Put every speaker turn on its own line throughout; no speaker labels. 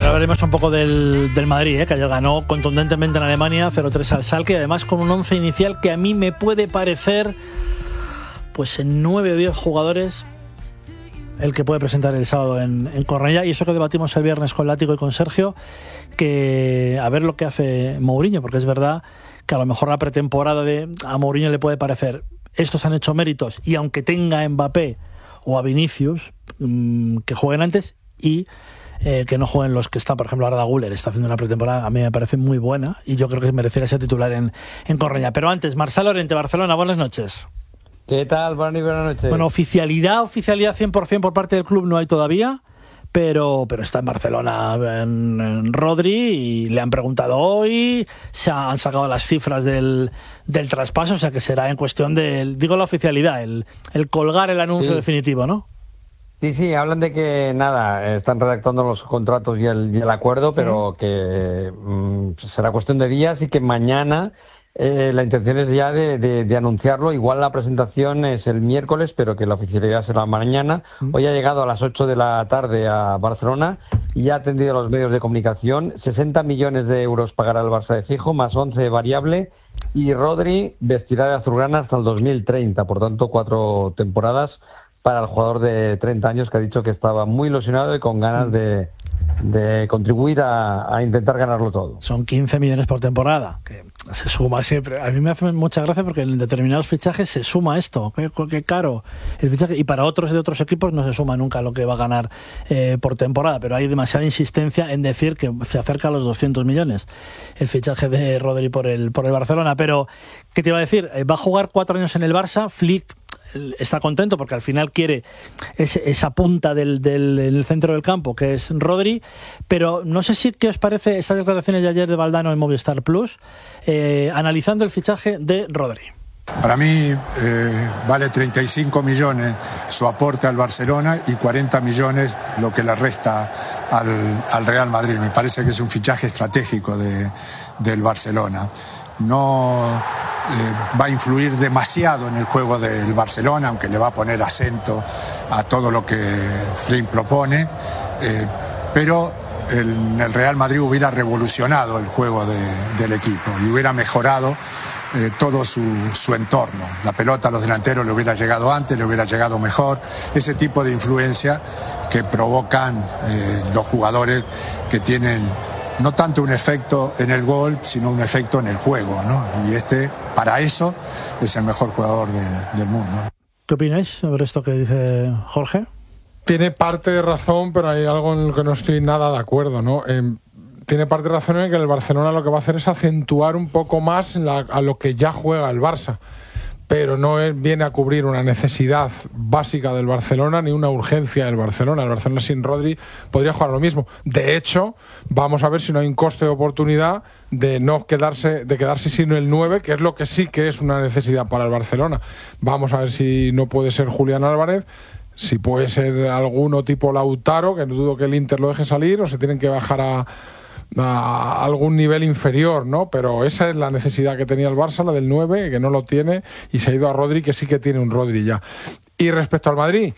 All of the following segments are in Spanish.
Ahora veremos un poco del Madrid, que ayer ganó contundentemente en Alemania 0-3 al Schalke, y además con un 11 inicial que a mí me puede parecer, pues en 9 o 10 jugadores, el que puede presentar el sábado en Cornellá. Y eso que debatimos el viernes con Látigo y con Sergio, que a ver lo que hace Mourinho, porque es verdad que a lo mejor la pretemporada a Mourinho le puede parecer, estos han hecho méritos, y aunque tenga a Mbappé o a Vinicius, que jueguen antes, y que no jueguen los que están. Por ejemplo, Arda Güler está haciendo una pretemporada, a mí me parece muy buena, y yo creo que merecería ser titular en Cornellá. Pero antes, Marcel Llorente, Barcelona, buenas noches.
¿Qué tal? Buenas noches.
Bueno, oficialidad 100% por parte del club no hay todavía, pero está en Barcelona en Rodri, y le han preguntado hoy, han sacado las cifras del traspaso, o sea que será en cuestión digo la oficialidad, el colgar el anuncio definitivo, ¿no?
Sí, hablan de que están redactando los contratos y el acuerdo, pero que será cuestión de días, y que mañana la intención es ya de anunciarlo. Igual la presentación es el miércoles, pero que la oficialidad será mañana. Hoy ha llegado a las 8 de la tarde a Barcelona y ha atendido a los medios de comunicación. 60 millones de euros pagará el Barça de fijo, más 11 de variable, y Rodri vestirá de azulgrana hasta el 2030, por tanto 4 temporadas para el jugador de 30 años, que ha dicho que estaba muy ilusionado y con ganas de contribuir a intentar ganarlo todo.
Son 15 millones por temporada, que se suma siempre. A mí me hace mucha gracia porque en determinados fichajes se suma esto, qué caro el fichaje, y para otros de otros equipos no se suma nunca lo que va a ganar por temporada, pero hay demasiada insistencia en decir que se acerca a los 200 millones el fichaje de Rodri por el Barcelona. Pero, ¿qué te iba a decir? Va a jugar 4 años en el Barça. Flick está contento porque al final quiere esa punta del centro del campo, que es Rodri. Pero no sé qué os parece esas declaraciones de ayer de Valdano en Movistar Plus, analizando el fichaje de Rodri.
Para mí vale 35 millones su aporte al Barcelona y 40 millones lo que le resta al Real Madrid. Me parece que es un fichaje estratégico del Barcelona. No va a influir demasiado en el juego del Barcelona, aunque le va a poner acento a todo lo que Flynn propone, pero en el Real Madrid hubiera revolucionado el juego del equipo y hubiera mejorado todo su entorno. La pelota a los delanteros le hubiera llegado antes, le hubiera llegado mejor. Ese tipo de influencia que provocan los jugadores que tienen no tanto un efecto en el gol, sino un efecto en el juego, ¿no? Y para eso, es el mejor jugador del mundo.
¿Qué opináis sobre esto que dice Jorge?
Tiene parte de razón, pero hay algo en lo que no estoy nada de acuerdo, ¿no? Tiene parte de razón en que el Barcelona lo que va a hacer es acentuar un poco más a lo que ya juega el Barça, pero no viene a cubrir una necesidad básica del Barcelona ni una urgencia del Barcelona. El Barcelona sin Rodri podría jugar lo mismo. De hecho, vamos a ver si no hay un coste de oportunidad de quedarse sin el 9, que es lo que sí que es una necesidad para el Barcelona. Vamos a ver si no puede ser Julián Álvarez, si puede ser alguno tipo Lautaro, que no dudo que el Inter lo deje salir, o se tienen que bajar a algún nivel inferior, ¿no? Pero esa es la necesidad que tenía el Barça, la del 9, que no lo tiene, y se ha ido a Rodri, que sí que tiene un Rodri ya. Y respecto al Madrid,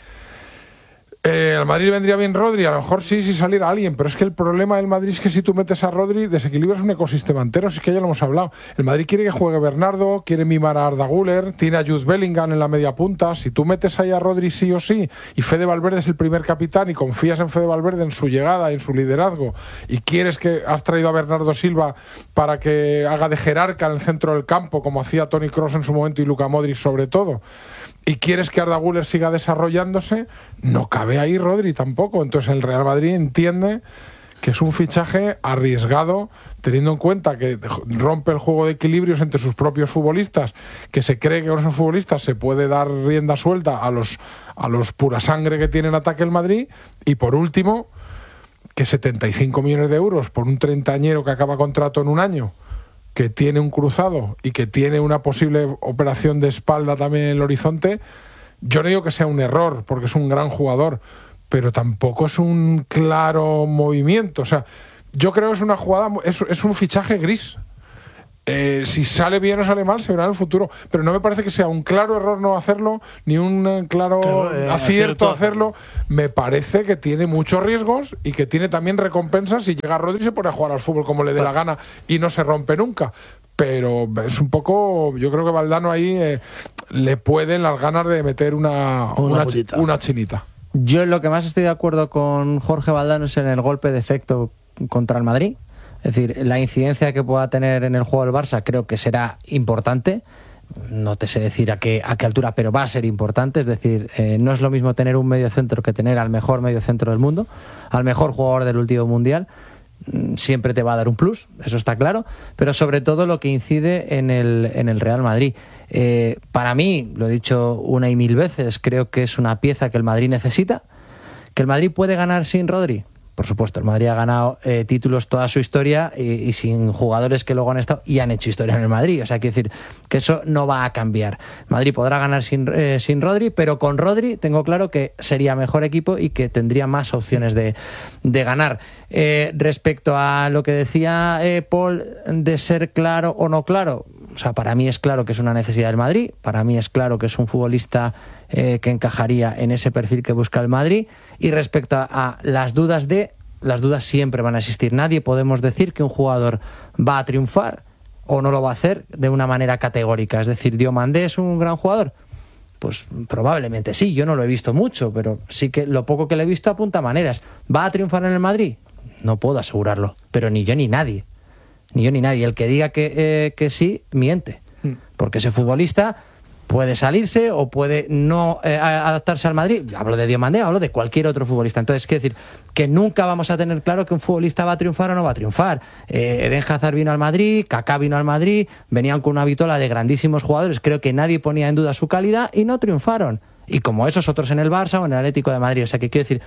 ¿al Madrid vendría bien Rodri? A lo mejor sí, si saliera alguien, pero es que el problema del Madrid es que si tú metes a Rodri, desequilibras un ecosistema entero. Si es que ya lo hemos hablado. El Madrid quiere que juegue Bernardo, quiere mimar a Arda Güler, tiene a Jude Bellingham en la media punta. Si tú metes ahí a Rodri sí o sí, y Fede Valverde es el primer capitán, y confías en Fede Valverde, en su llegada, en su liderazgo, y quieres que has traído a Bernardo Silva para que haga de jerarca en el centro del campo, como hacía Toni Kroos en su momento y Luka Modric sobre todo, y quieres que Arda Güler siga desarrollándose, no cabe ahí Rodri tampoco. Entonces el Real Madrid entiende que es un fichaje arriesgado, teniendo en cuenta que rompe el juego de equilibrios entre sus propios futbolistas, que se cree que con esos futbolistas se puede dar rienda suelta a los pura sangre que tiene en ataque el Madrid, y por último, que 75 millones de euros por un treintañero que acaba contrato en un año, que tiene un cruzado y que tiene una posible operación de espalda también en el horizonte, yo no digo que sea un error, porque es un gran jugador, pero tampoco es un claro movimiento. O sea, yo creo que es una jugada, es un fichaje gris. Si sale bien o sale mal, se verá en el futuro. Pero no me parece que sea un claro error no hacerlo, ni un claro acierto hacerlo. Me parece que tiene muchos riesgos y que tiene también recompensas. Si llega Rodri, se pone a jugar al fútbol como le dé la gana y no se rompe nunca. Pero es un poco... Yo creo que Valdano ahí le pueden las ganas de meter una chinita.
Yo en lo que más estoy de acuerdo con Jorge Valdano es en el golpe de efecto contra el Madrid. Es decir, la incidencia que pueda tener en el juego del Barça creo que será importante. No te sé decir a qué altura, pero va a ser importante. Es decir, no es lo mismo tener un mediocentro que tener al mejor mediocentro del mundo, al mejor jugador del último mundial. Siempre te va a dar un plus, eso está claro, pero sobre todo lo que incide en el Real Madrid. Para mí, lo he dicho una y mil veces, creo que es una pieza que el Madrid necesita. ¿Que el Madrid puede ganar sin Rodri? Por supuesto, el Madrid ha ganado títulos toda su historia y sin jugadores que luego han estado y han hecho historia en el Madrid. O sea, quiero decir que eso no va a cambiar. Madrid podrá ganar sin Rodri, pero con Rodri tengo claro que sería mejor equipo y que tendría más opciones de ganar. Respecto a lo que decía Paul de ser claro o no claro, o sea, para mí es claro que es una necesidad del Madrid, para mí es claro que es un futbolista que encajaría en ese perfil que busca el Madrid. Y respecto a las dudas siempre van a existir. Nadie podemos decir que un jugador va a triunfar o no lo va a hacer de una manera categórica. Es decir, Diomandé es un gran jugador. Pues probablemente sí, yo no lo he visto mucho, pero sí que lo poco que le he visto apunta maneras. ¿Va a triunfar en el Madrid? No puedo asegurarlo, pero ni yo ni nadie. Ni yo ni nadie. El que diga que sí, miente. Porque ese futbolista puede salirse o puede no adaptarse al Madrid. Hablo de Diomandé, hablo de cualquier otro futbolista. Entonces, quiero decir que nunca vamos a tener claro que un futbolista va a triunfar o no va a triunfar. Eden Hazard vino al Madrid, Kaká vino al Madrid, venían con una vitola de grandísimos jugadores. Creo que nadie ponía en duda su calidad y no triunfaron. Y como esos otros en el Barça o en el Atlético de Madrid. O sea, que quiero decir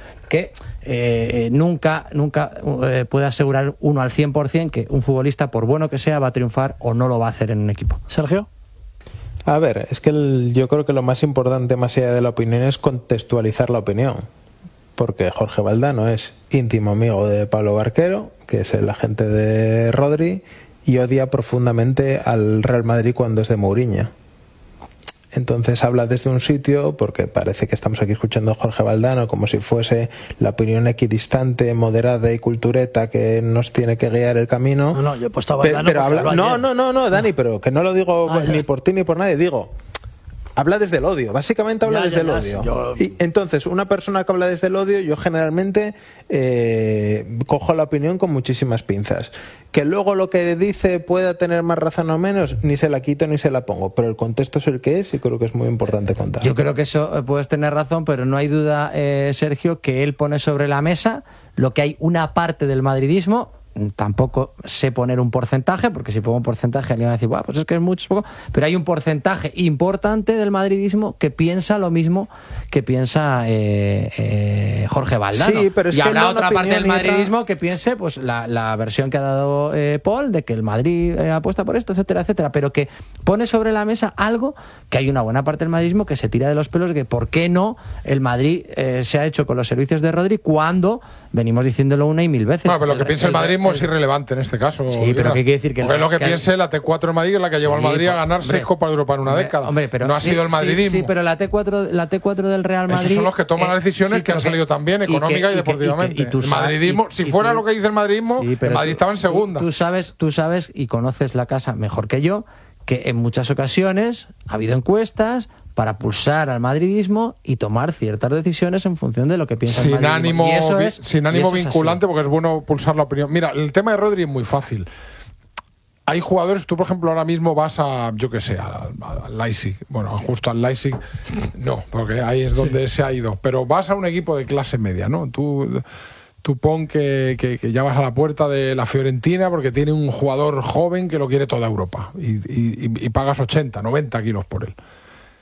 que nunca puede asegurar uno al 100% que un futbolista, por bueno que sea, va a triunfar o no lo va a hacer en un equipo.
Sergio.
A ver, es que yo creo que lo más importante, más allá de la opinión, es contextualizar la opinión. Porque Jorge Valdano es íntimo amigo de Pablo Barquero, que es el agente de Rodri, y odia profundamente al Real Madrid cuando es de Mourinho. Entonces habla desde un sitio, porque parece que estamos aquí escuchando a Jorge Valdano como si fuese la opinión equidistante, moderada y cultureta que nos tiene que guiar el camino.
No, yo he puesto a Valdano
pero habla, no, Dani, pero que no lo digo ni por ti ni por nadie, digo, habla desde el odio, básicamente habla desde el odio. Y entonces, una persona que habla desde el odio, yo generalmente cojo la opinión con muchísimas pinzas. Que luego lo que dice pueda tener más razón o menos, ni se la quito ni se la pongo, pero el contexto es el que es y creo que es muy importante contar.
Yo creo que eso puedes tener razón, pero no hay duda, Sergio, que él pone sobre la mesa lo que hay una parte del madridismo. Tampoco sé poner un porcentaje, porque si pongo un porcentaje le van a decir, pues es que es mucho, es poco, pero hay un porcentaje importante del madridismo que piensa lo mismo que piensa Jorge Valdano.
Sí, pero es
y
que
habrá otra parte del madridismo que piense pues la versión que ha dado Paul, de que el Madrid apuesta por esto, etcétera, etcétera, pero que pone sobre la mesa algo que hay una buena parte del madridismo que se tira de los pelos, de que por qué no el Madrid se ha hecho con los servicios de Rodri cuando venimos diciéndolo una y mil veces.
No, pero lo que piensa el madridismo es irrelevante en este caso.
Sí, pero ¿qué quiere decir? Que
es lo que piense la T4 en Madrid, que es la que llevó al Madrid a ganar 6 Copas de Europa en una década.
Pero
no ha sido el madridismo.
Sí, pero la T4 del Real Madrid...
Esos son los que toman las decisiones que han salido tan bien, económica y deportivamente. El madridismo, si fuera lo que dice el madridismo, el Madrid estaba en segunda.
Tú sabes y conoces la casa mejor que yo, que en muchas ocasiones ha habido encuestas para pulsar al madridismo y tomar ciertas decisiones en función de lo que piensa el madridismo.
Sin ánimo vinculante, porque es bueno pulsar la opinión. Mira, el tema de Rodri es muy fácil. Hay jugadores, tú por ejemplo ahora mismo vas a, yo qué sé, al Leipzig. Bueno, justo al Leipzig no, porque ahí es donde se ha ido. Pero vas a un equipo de clase media, ¿no? Tú pon que ya vas a la puerta de la Fiorentina porque tiene un jugador joven que lo quiere toda Europa y pagas 80, 90 kilos por él.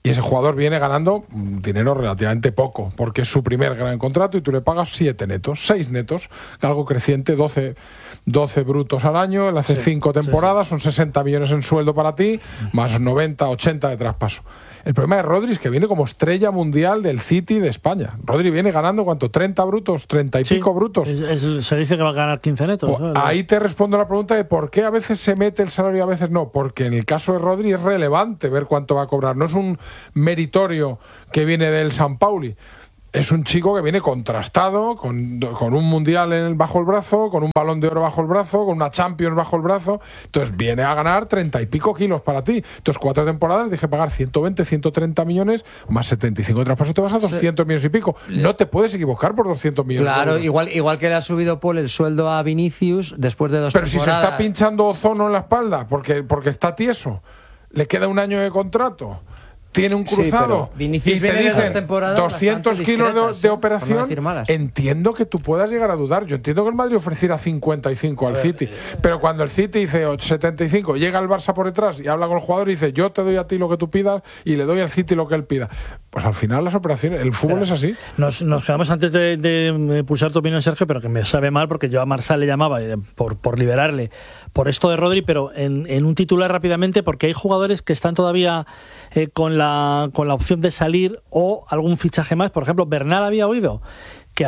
Y ese jugador viene ganando dinero relativamente poco, porque es su primer gran contrato y tú le pagas 7 netos, 6 netos, algo creciente, 12 brutos al año, él hace 5 temporadas, son 60 millones en sueldo para ti, más 90, 80 de traspaso. El problema de Rodri es que viene como estrella mundial del City de España. Rodri viene ganando, ¿cuánto? 30 brutos, 30 y pico brutos.
Se dice que va a ganar 15 netos.
Ahí te respondo la pregunta de por qué a veces se mete el salario y a veces no. Porque en el caso de Rodri es relevante ver cuánto va a cobrar. No es un meritorio que viene del San Pauli. Es un chico que viene contrastado, con un mundial bajo el brazo, con un balón de oro bajo el brazo, con una Champions bajo el brazo. Entonces viene a ganar 30 y pico kilos para ti. Entonces 4 temporadas, dije pagar 120, 130 millones, más 75 de traspaso, te vas a 200 millones y pico. No te puedes equivocar por 200 millones.
Claro, igual que le ha subido Paul el sueldo a Vinicius después de 2
Pero
temporadas.
Si se está pinchando ozono en la espalda, porque está tieso, le queda un año de contrato, tiene un cruzado,
Vinicius
y te
viene de 2
dicen
temporadas
200 kilos de operación, entiendo que tú puedas llegar a dudar. Yo entiendo que el Madrid ofreciera 55 al City, pero cuando el City dice 75, llega el Barça por detrás y habla con el jugador y dice yo te doy a ti lo que tú pidas y le doy al City lo que él pida. Pues al final las operaciones, el fútbol es así.
Nos quedamos antes de pulsar tu opinión, Sergio, pero que me sabe mal porque yo a Marsal le llamaba por liberarle por esto de Rodri, pero en un titular rápidamente, porque hay jugadores que están todavía con la opción de salir o algún fichaje más. Por ejemplo, Bernal había oído que se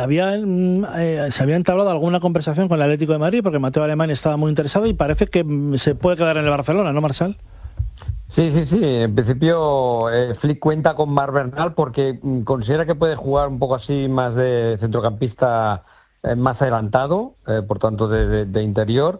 había entablado alguna conversación con el Atlético de Madrid porque Mateo Alemán estaba muy interesado y parece que se puede quedar en el Barcelona, ¿no, Marsal?
Sí. En principio, Flick cuenta con Marc Bernal porque considera que puede jugar un poco así más de centrocampista más adelantado, por tanto de interior.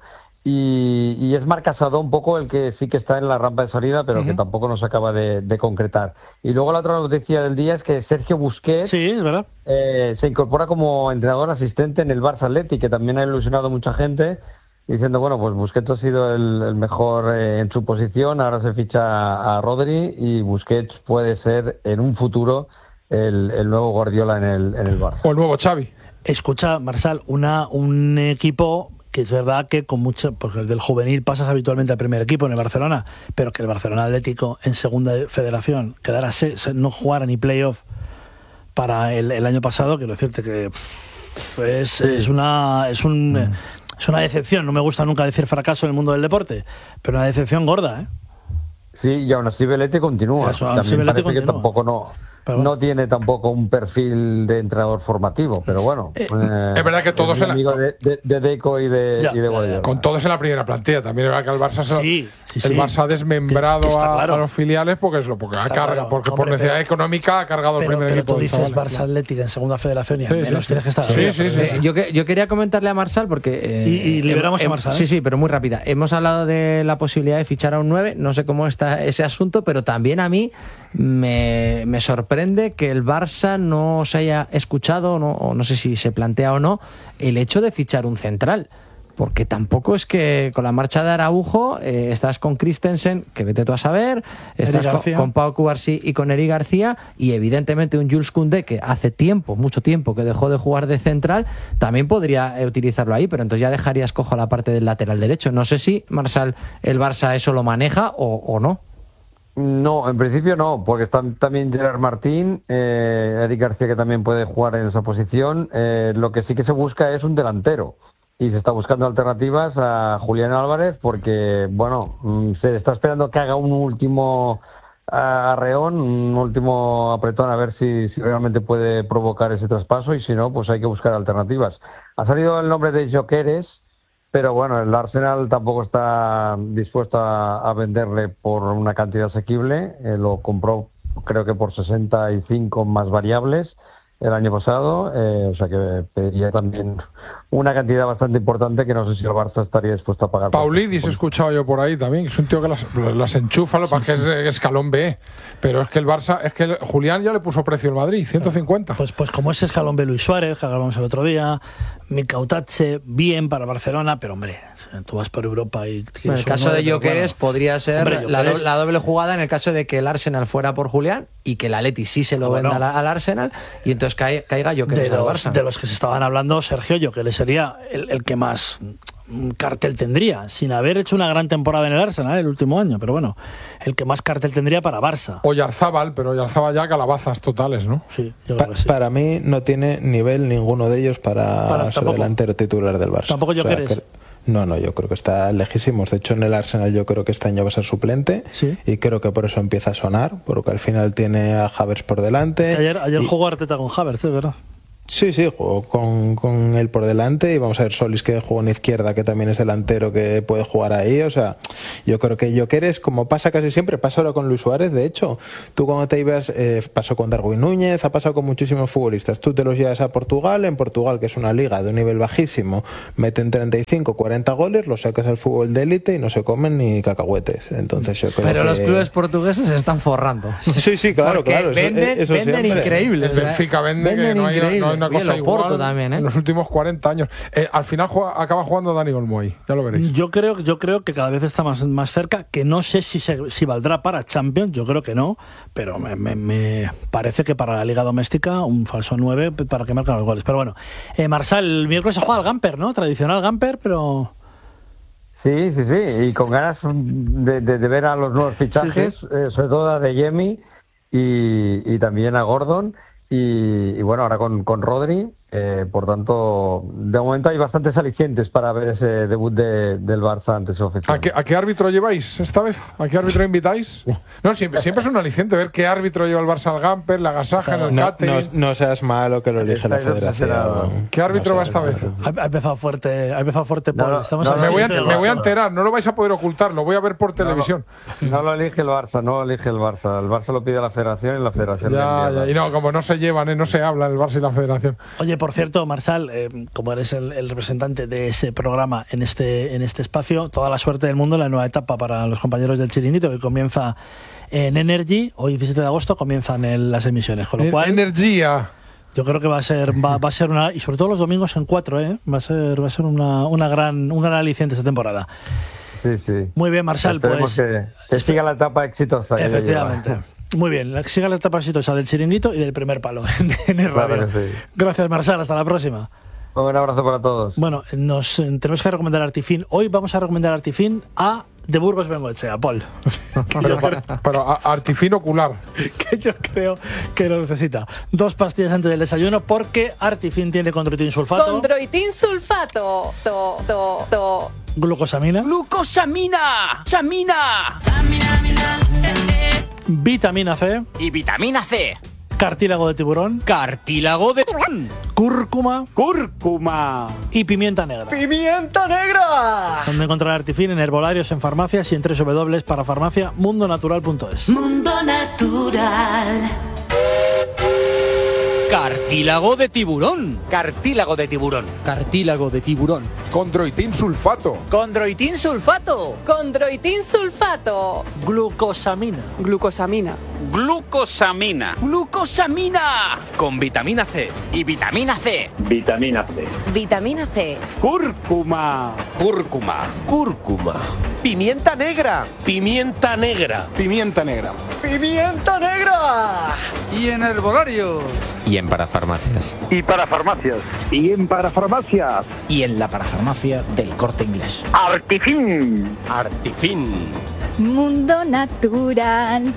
Y es Marc Casado un poco el que sí que está en la rampa de salida, pero que tampoco nos acaba de concretar. Y luego la otra noticia del día es que Sergio Busquets
es verdad.
Se incorpora como entrenador asistente en el Barça Athletic, que también ha ilusionado mucha gente, diciendo, bueno, pues Busquets ha sido el mejor en su posición, ahora se ficha a Rodri y Busquets puede ser en un futuro el nuevo Guardiola en el Barça.
O el nuevo Xavi.
Escucha, Marsal, un equipo que es verdad que con mucho, porque el del juvenil pasas habitualmente al primer equipo en el Barcelona, pero que el Barcelona Atlético en segunda federación no jugara ni playoff para el año pasado, quiero decirte que es una decepción. No me gusta nunca decir fracaso en el mundo del deporte, pero una decepción gorda, ¿eh?
Sí, y aún así Belete continúa. También parece que tampoco no tiene tampoco un perfil de entrenador formativo, pero bueno.
Es verdad que todos
es amigo de Deco y de Guardiola.
Con todos en la primera plantilla. También es verdad que el Barça Barça ha desmembrado a los filiales porque por necesidad económica ha cargado el primer equipo.
Pero tú dices Barça Atlético en segunda federación y al menos tienes que estar.
Yo quería comentarle a Marsal porque...
y liberamos a Marsal.
Sí, pero muy rápida. Hemos hablado de la posibilidad de fichar a un 9, no sé cómo está ese asunto, pero también a mí me sorprende que el Barça no se haya escuchado, o no sé si se plantea o no, el hecho de fichar un central. Porque tampoco es que con la marcha de Araujo estás con Christensen, que vete tú a saber, estás con Pau Cubarsí y con Eric García, y evidentemente un Jules Koundé que hace mucho tiempo que dejó de jugar de central, también podría utilizarlo ahí, pero entonces ya dejarías cojo la parte del lateral derecho. No sé si, Marsal, el Barça eso lo maneja o no.
No, en principio no, porque están también Gerard Martín, Eric García, que también puede jugar en esa posición. Lo que sí que se busca es un delantero. Y se está buscando alternativas a Julián Álvarez porque, bueno, se está esperando que haga un último arreón, un último apretón a ver si realmente puede provocar ese traspaso y si no, pues hay que buscar alternativas. Ha salido el nombre de Gyökeres, pero bueno, el Arsenal tampoco está dispuesto a venderle por una cantidad asequible. Lo compró creo que por 65 más variables el año pasado, o sea que pediría también una cantidad bastante importante que no sé si el Barça estaría dispuesto a pagar.
Paulidis he escuchado yo por ahí también, que es un tío que las enchufa, lo que es escalón B, pero es que el Barça, Julián ya le puso precio al Madrid, 150.
Pues como ese escalón B Luis Suárez, que hablamos el otro día, Mikautadze, bien para Barcelona, pero hombre, tú vas por Europa y...
Bueno, el caso de Gyökeres podría ser la doble jugada en el caso de que el Arsenal fuera por Julián y que el Atleti sí se lo venda al Arsenal y entonces caiga Gyökeres al Barça.
De los que se estaban hablando, Sergio, Gyökeres sería el que más cartel tendría, sin haber hecho una gran temporada en el Arsenal el último año, pero bueno, el que más cartel tendría para Barça.
Oyarzábal, pero Oyarzábal ya calabazas totales, ¿no?
Sí, yo creo que sí.
Para mí no tiene nivel ninguno de ellos para ser delantero titular del Barça.
¿Tampoco Gyökeres?
No, yo creo que está lejísimos. De hecho, en el Arsenal yo creo que este año va a ser suplente,
¿sí?
Y creo que por eso empieza a sonar, porque al final tiene a Havertz por delante.
Ayer jugó Arteta con Havertz, ¿verdad?
Sí, jugó con él por delante, y vamos a ver Solis, que jugó en izquierda, que también es delantero, que puede jugar ahí. O sea, yo creo que Gyökeres, como pasa casi siempre, pasa ahora con Luis Suárez. De hecho, tú cuando te ibas, pasó con Darwin Núñez, ha pasado con muchísimos futbolistas. Tú te los llevas a Portugal, en Portugal, que es una liga de un nivel bajísimo, meten 35, 40 goles, los sacas al fútbol de élite y no se comen ni cacahuetes. Entonces yo creo
Pero
que
los clubes portugueses se están forrando.
Sí, claro.
Venden increíble.
El Benfica vende que no hay una cosa igual
también,
en los últimos 40 años. Al final acaba jugando Dani Olmo ahí, ya lo veréis.
Yo creo que cada vez está más cerca, que no sé si valdrá para Champions, yo creo que no, pero me parece que para la Liga Doméstica un falso 9 para que marquen los goles. Pero bueno, Marsal, el miércoles se juega al Gamper, ¿no? Tradicional Gamper, pero...
Sí, y con ganas de ver a los nuevos fichajes, sí. Sobre todo a De Jemi y también a Gordon. Y bueno, ahora con Rodri, por tanto, de momento hay bastantes alicientes para ver ese debut del Barça ante su oficial.
¿A qué árbitro lleváis esta vez? ¿A qué árbitro invitáis? No, siempre es un aliciente ver qué árbitro lleva el Barça al Gamper, la agasaja, en el catering.
No seas malo, que lo elige la federación.
¿Qué árbitro va esta vez?
Ha empezado fuerte Paul.
Me voy a enterar, no lo vais a poder ocultar, lo voy a ver por televisión.
No lo elige el Barça, el Barça lo pide a la federación y la federación
y no, como no se llevan, no se habla el Barça y la federación.
Oye, por cierto, Marsal, como eres el representante de ese programa en este espacio, toda la suerte del mundo en la nueva etapa para los compañeros del Chiringuito, que comienza en Energy. Hoy, 17 de agosto, comienzan las emisiones, con lo cual...
Energía.
Yo creo que va a ser una, y sobre todo los domingos en 4, va a ser una gran aliciente esta temporada.
Sí.
Muy bien, Marsal,
pues que siga la etapa exitosa.
Efectivamente. Muy bien, que siga la etapa exitosa del Chiringuito y del Primer Palo en el radio. Sí. Gracias, Marsal, hasta la próxima.
Un abrazo para todos.
Bueno, tenemos que recomendar Artifin. Hoy vamos a recomendar Artifin de Burgos Bengoechea, Paul.
pero Artifin ocular.
Que yo creo que lo necesita. 2 pastillas antes del desayuno, porque Artifin tiene condroitin sulfato.
Condroitin sulfato.
Glucosamina. Vitamina C.
Y vitamina C.
Cartílago de tiburón. Cúrcuma. Y pimienta negra. ¿Dónde encontrar Artifin? En herbolarios, en farmacias y en www.parafarmaciamundonatural.es.
Mundo Natural.
Cartílago de tiburón.
Condroitin sulfato.
Glucosamina.
Con vitamina C. Y vitamina C.
Vitamina C.
Cúrcuma.
Pimienta negra.
Y en herbolario.
Y en parafarmacias.
Y en la parafarmacia del Corte Inglés. Artifin.
Mundo Natural.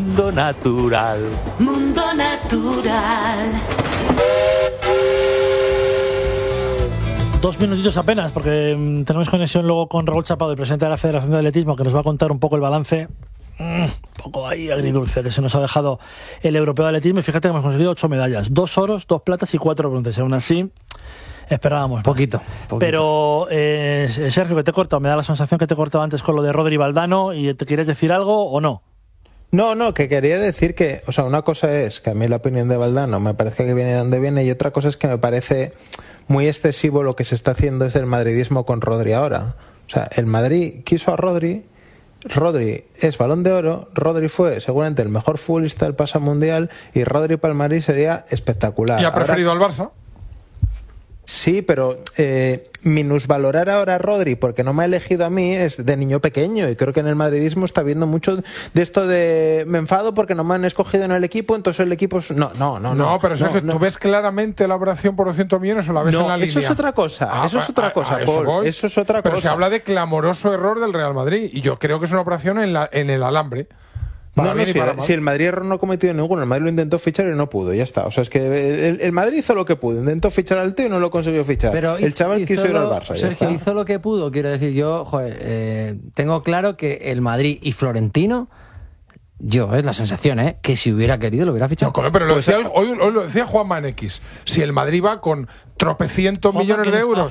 2 minutitos apenas, porque tenemos conexión luego con Raúl Chapado, el presidente de la Federación de Atletismo, que nos va a contar un poco el balance, un poco ahí agridulce, que se nos ha dejado el europeo de atletismo. Y fíjate que hemos conseguido 8 medallas, 2 oros, 2 platas y 4 bronces. Aún así, esperábamos más.
Poquito.
Pero, Sergio, que te he cortado, me da la sensación que te he cortado antes con lo de Rodri Valdano, y ¿te quieres decir algo o no?
No, que quería decir que, o sea, una cosa es que a mí la opinión de Valdano me parece que viene de donde viene, y otra cosa es que me parece muy excesivo lo que se está haciendo desde el madridismo con Rodri ahora. O sea, el Madrid quiso a Rodri es Balón de Oro, Rodri fue seguramente el mejor futbolista del pasado mundial, y Rodri para el Madrid sería espectacular.
¿Y ha preferido al Barça?
Sí, pero minusvalorar ahora a Rodri porque no me ha elegido a mí es de niño pequeño, y creo que en el madridismo está habiendo mucho de esto de me enfado porque no me han escogido en el equipo, entonces el equipo es... No,
pero eso es que ¿tú ves claramente la operación por 200 millones o la ves en la línea?
Eso es otra cosa, eso es otra cosa, Paul, eso es otra cosa.
Pero se habla de clamoroso error del Real Madrid, y yo creo que es una operación en el alambre.
Si el Madrid error no ha cometido ninguno, el Madrid lo intentó fichar y no pudo, ya está. O sea, es que el Madrid hizo lo que pudo, intentó fichar al tío y no lo consiguió fichar.
Pero
el chaval quiso ir al Barça.
Sergio hizo lo que pudo, quiero decir, yo tengo claro que el Madrid y Florentino, es la sensación, que si hubiera querido lo hubiera fichado.
No, pero hoy lo decía Juanma en X. Si el Madrid va con tropecientos millones de euros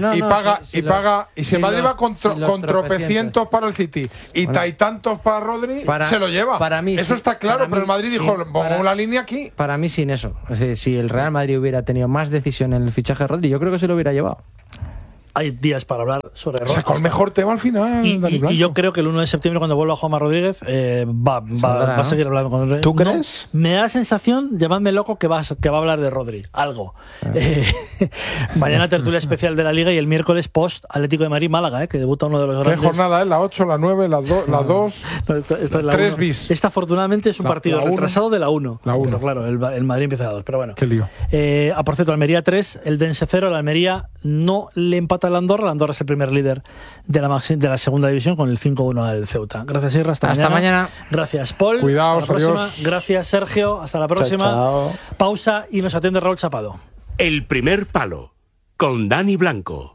y si el Madrid va con tropecientos para el City y tantos para Rodri, se lo lleva.
Para mí,
eso está claro, pero el Madrid dijo, pongo la línea aquí.
Para mí sin eso. Es decir, si el Real Madrid hubiera tenido más decisión en el fichaje de Rodri, yo creo que se lo hubiera llevado.
Hay días para hablar sobre errores.
Sacó el mejor tema al final.
Y yo creo que el 1 de septiembre, cuando vuelva Juanma Rodríguez, va a seguir hablando con Rodri.
¿Tú crees?
Me da la sensación, llamadme loco, que va a hablar de Rodri. Algo. Mañana tertulia especial de la Liga y el miércoles post Atlético de Madrid-Málaga, que debuta uno de los grandes.
¿Qué jornada es? La 8, la 9, la 2,
esta es la
3
1.
bis.
Esta afortunadamente es un partido retrasado de la 1.
La 1.
Pero claro, el Madrid empieza la 2. Pero bueno.
Qué lío.
Por cierto, Almería 3, el Dense 0. La Almería no le empata al Andorra. La Andorra es el primer líder de la segunda división con el 5-1 al Ceuta. Gracias, Irra. Hasta mañana. Gracias, Paul.
Cuidaos,
hasta la próxima.
adiós.
Gracias, Sergio. Hasta la próxima.
Chao.
Pausa y nos atiende Raúl Chapado.
El primer palo con Dani Blanco.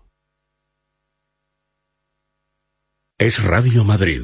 Es Radio Madrid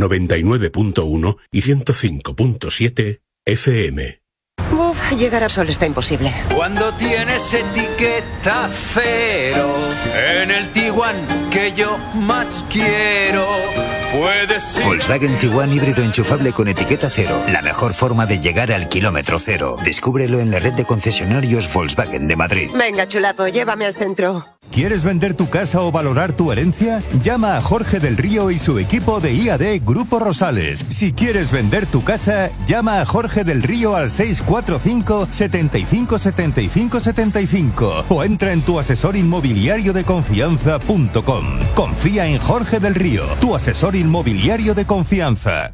99.1 y 105.7 FM.
Llegar a Sol está imposible.
Cuando tienes etiqueta cero en el Tiguan que yo más quiero, puedes ir.
Volkswagen Tiguan híbrido enchufable con etiqueta cero. La mejor forma de llegar al kilómetro cero. Descúbrelo en la red de concesionarios Volkswagen de Madrid.
Venga, chulapo, llévame al centro.
¿Quieres vender tu casa o valorar tu herencia? Llama a Jorge del Río y su equipo de IAD Grupo Rosales. Si quieres vender tu casa, llama a Jorge del Río al 645 75 75 75 o entra en tuasesorinmobiliariodeconfianza.com. Confía en Jorge del Río, tu asesor inmobiliario de confianza.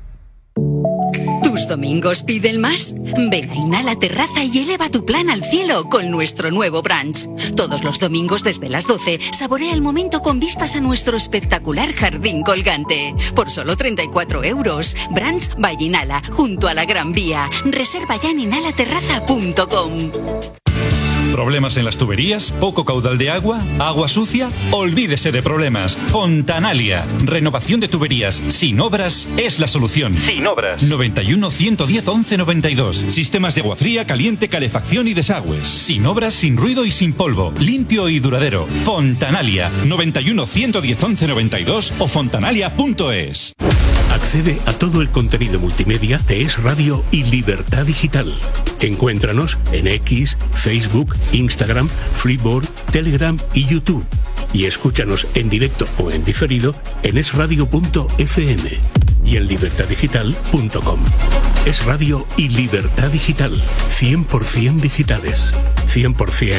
¿Tus domingos piden más? Ven a Inhala Terraza y eleva tu plan al cielo con nuestro nuevo brunch. Todos los domingos desde las 12, saborea el momento con vistas a nuestro espectacular jardín colgante. Por solo 34 euros. Brunch by Inhala, junto a la Gran Vía. Reserva ya en inhalaterraza.com.
¿Problemas en las tuberías? ¿Poco caudal de agua? ¿Agua sucia? Olvídese de problemas. Fontanalia. Renovación de tuberías sin obras es la solución. Sin obras. 91 110 11 92. Sistemas de agua fría, caliente, calefacción y desagües. Sin obras, sin ruido y sin polvo. Limpio y duradero. Fontanalia. 91 110 11 92 o fontanalia.es.
Accede a todo el contenido multimedia de Es Radio y Libertad Digital. Encuéntranos en X, Facebook, Instagram, Freeboard, Telegram y YouTube. Y escúchanos en directo o en diferido en esradio.fm y en libertaddigital.com. Es Radio y Libertad Digital. 100% digitales. 100%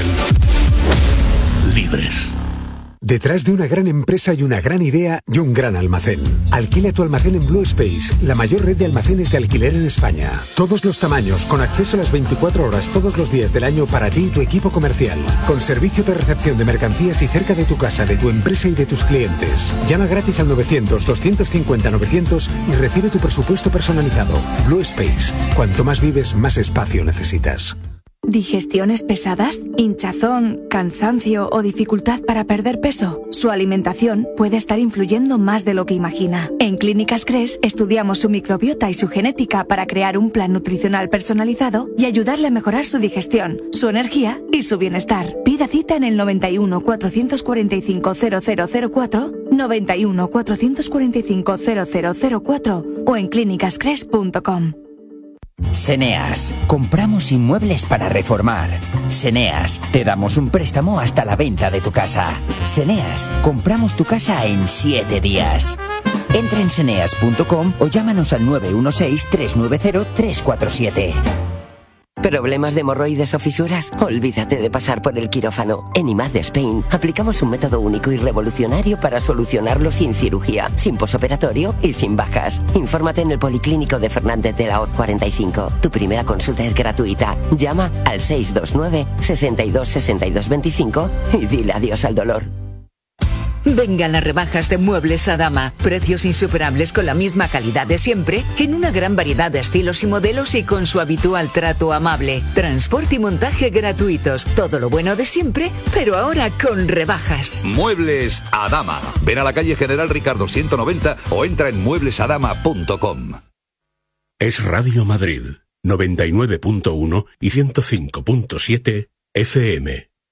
libres.
Detrás de una gran empresa hay una gran idea y un gran almacén. Alquila tu almacén en Blue Space, la mayor red de almacenes de alquiler en España. Todos los tamaños, con acceso a las 24 horas todos los días del año para ti y tu equipo comercial. Con servicio de recepción de mercancías y cerca de tu casa, de tu empresa y de tus clientes. Llama gratis al 900-250-900 y recibe tu presupuesto personalizado. Blue Space. Cuanto más vives, más espacio necesitas.
¿Digestiones pesadas? ¿Hinchazón, cansancio o dificultad para perder peso? Su alimentación puede estar influyendo más de lo que imagina. En Clínicas Cres estudiamos su microbiota y su genética para crear un plan nutricional personalizado y ayudarle a mejorar su digestión, su energía y su bienestar. Pida cita en el 91 445 0004, 91 445 0004 o en clínicascres.com.
Seneas, compramos inmuebles para reformar. Seneas, te damos un préstamo hasta la venta de tu casa. Seneas, compramos tu casa en 7 días. Entra en seneas.com o llámanos al 916-390-347.
¿Problemas de hemorroides o fisuras? Olvídate de pasar por el quirófano. En IMAD de Spain aplicamos un método único y revolucionario para solucionarlo sin cirugía, sin posoperatorio y sin bajas. Infórmate en el Policlínico de Fernández de la Hoz 45. Tu primera consulta es gratuita. Llama al 629 62 62 25 y dile adiós al dolor.
Vengan las rebajas de Muebles Adama. Precios insuperables con la misma calidad de siempre, en una gran variedad de estilos y modelos y con su habitual trato amable. Transporte y montaje gratuitos. Todo lo bueno de siempre, pero ahora con rebajas.
Muebles Adama. Ven a la calle General Ricardo 190 o entra en mueblesadama.com.
Es Radio Madrid, 99.1 y 105.7 FM.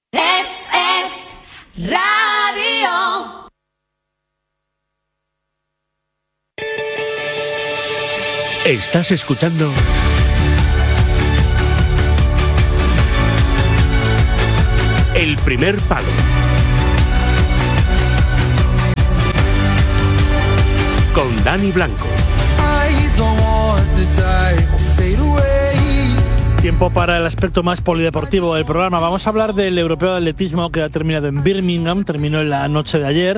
Es Radio.
Estás escuchando El Primer Palo con Dani Blanco.
Tiempo para el aspecto más polideportivo del programa. Vamos a hablar del Europeo de Atletismo que ha terminado en Birmingham, terminó en la noche de ayer.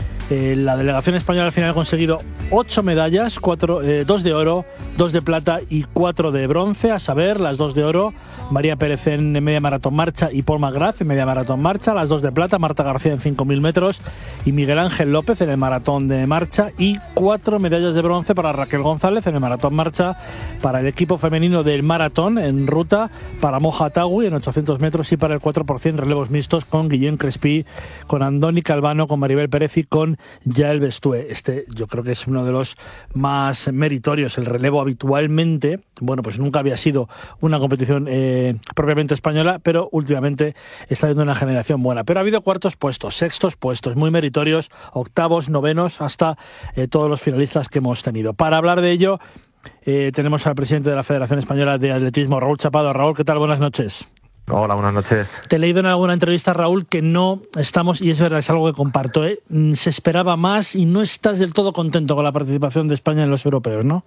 La delegación española al final ha conseguido 8 medallas, 2 de oro, 2 de plata y 4 de bronce, a saber, las 2 de oro, María Pérez en media maratón marcha y Paul McGrath en media maratón marcha, las 2 de plata, Marta García en 5.000 metros y Miguel Ángel López en el maratón de marcha, y 4 medallas de bronce para Raquel González en el maratón marcha, para el equipo femenino del maratón en ruta, para Moja Tagui en 800 metros y para el 4% relevos mixtos con Guillén Crespí, con Andoni Calvano, con Maribel Pérez y con Yael Bestué. Yo creo que es uno de los más meritorios. El relevo habitualmente, bueno, pues nunca había sido una competición propiamente española, pero últimamente está habiendo una generación buena. Pero ha habido cuartos puestos, sextos puestos, muy meritorios, octavos, novenos, hasta todos los finalistas que hemos tenido. Para hablar de ello, tenemos al presidente de la Federación Española de Atletismo, Raúl Chapado. Raúl, ¿qué tal? Buenas noches.
Hola, buenas noches.
Te he leído en alguna entrevista, Raúl, que no estamos, y es verdad, es algo que comparto, se esperaba más y no estás del todo contento con la participación de España en los europeos, ¿no?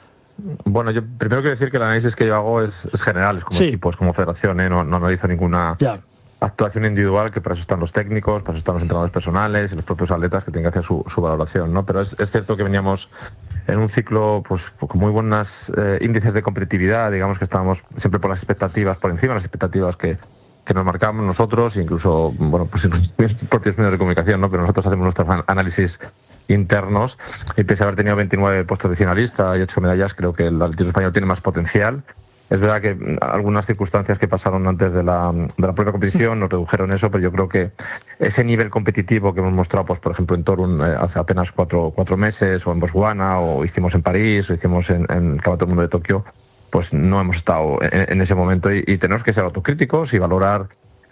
Bueno, yo primero quiero decir que el análisis que yo hago es general, es como equipo, es como federación, no analizo ninguna actuación individual, que para eso están los técnicos, para eso están los entrenadores personales y los propios atletas que tienen que hacer su valoración, ¿no? Pero es cierto que veníamos en un ciclo pues con muy buenos índices de competitividad, digamos que estábamos siempre por las expectativas, por encima de las expectativas que nos marcábamos nosotros, incluso, bueno, pues en los propios medios de comunicación, ¿no? Pero nosotros hacemos nuestros análisis internos, y pese a haber tenido 29 puestos de finalista y 8 medallas, creo que el atletismo español tiene más potencial. Es verdad que algunas circunstancias que pasaron antes de la propia competición nos redujeron eso, pero yo creo que ese nivel competitivo que hemos mostrado, pues por ejemplo en Torun hace apenas cuatro meses, o en Botswana, o hicimos en París, o hicimos en el Campeonato del Mundo de Tokio, pues no hemos estado en ese momento, y tenemos que ser autocríticos y valorar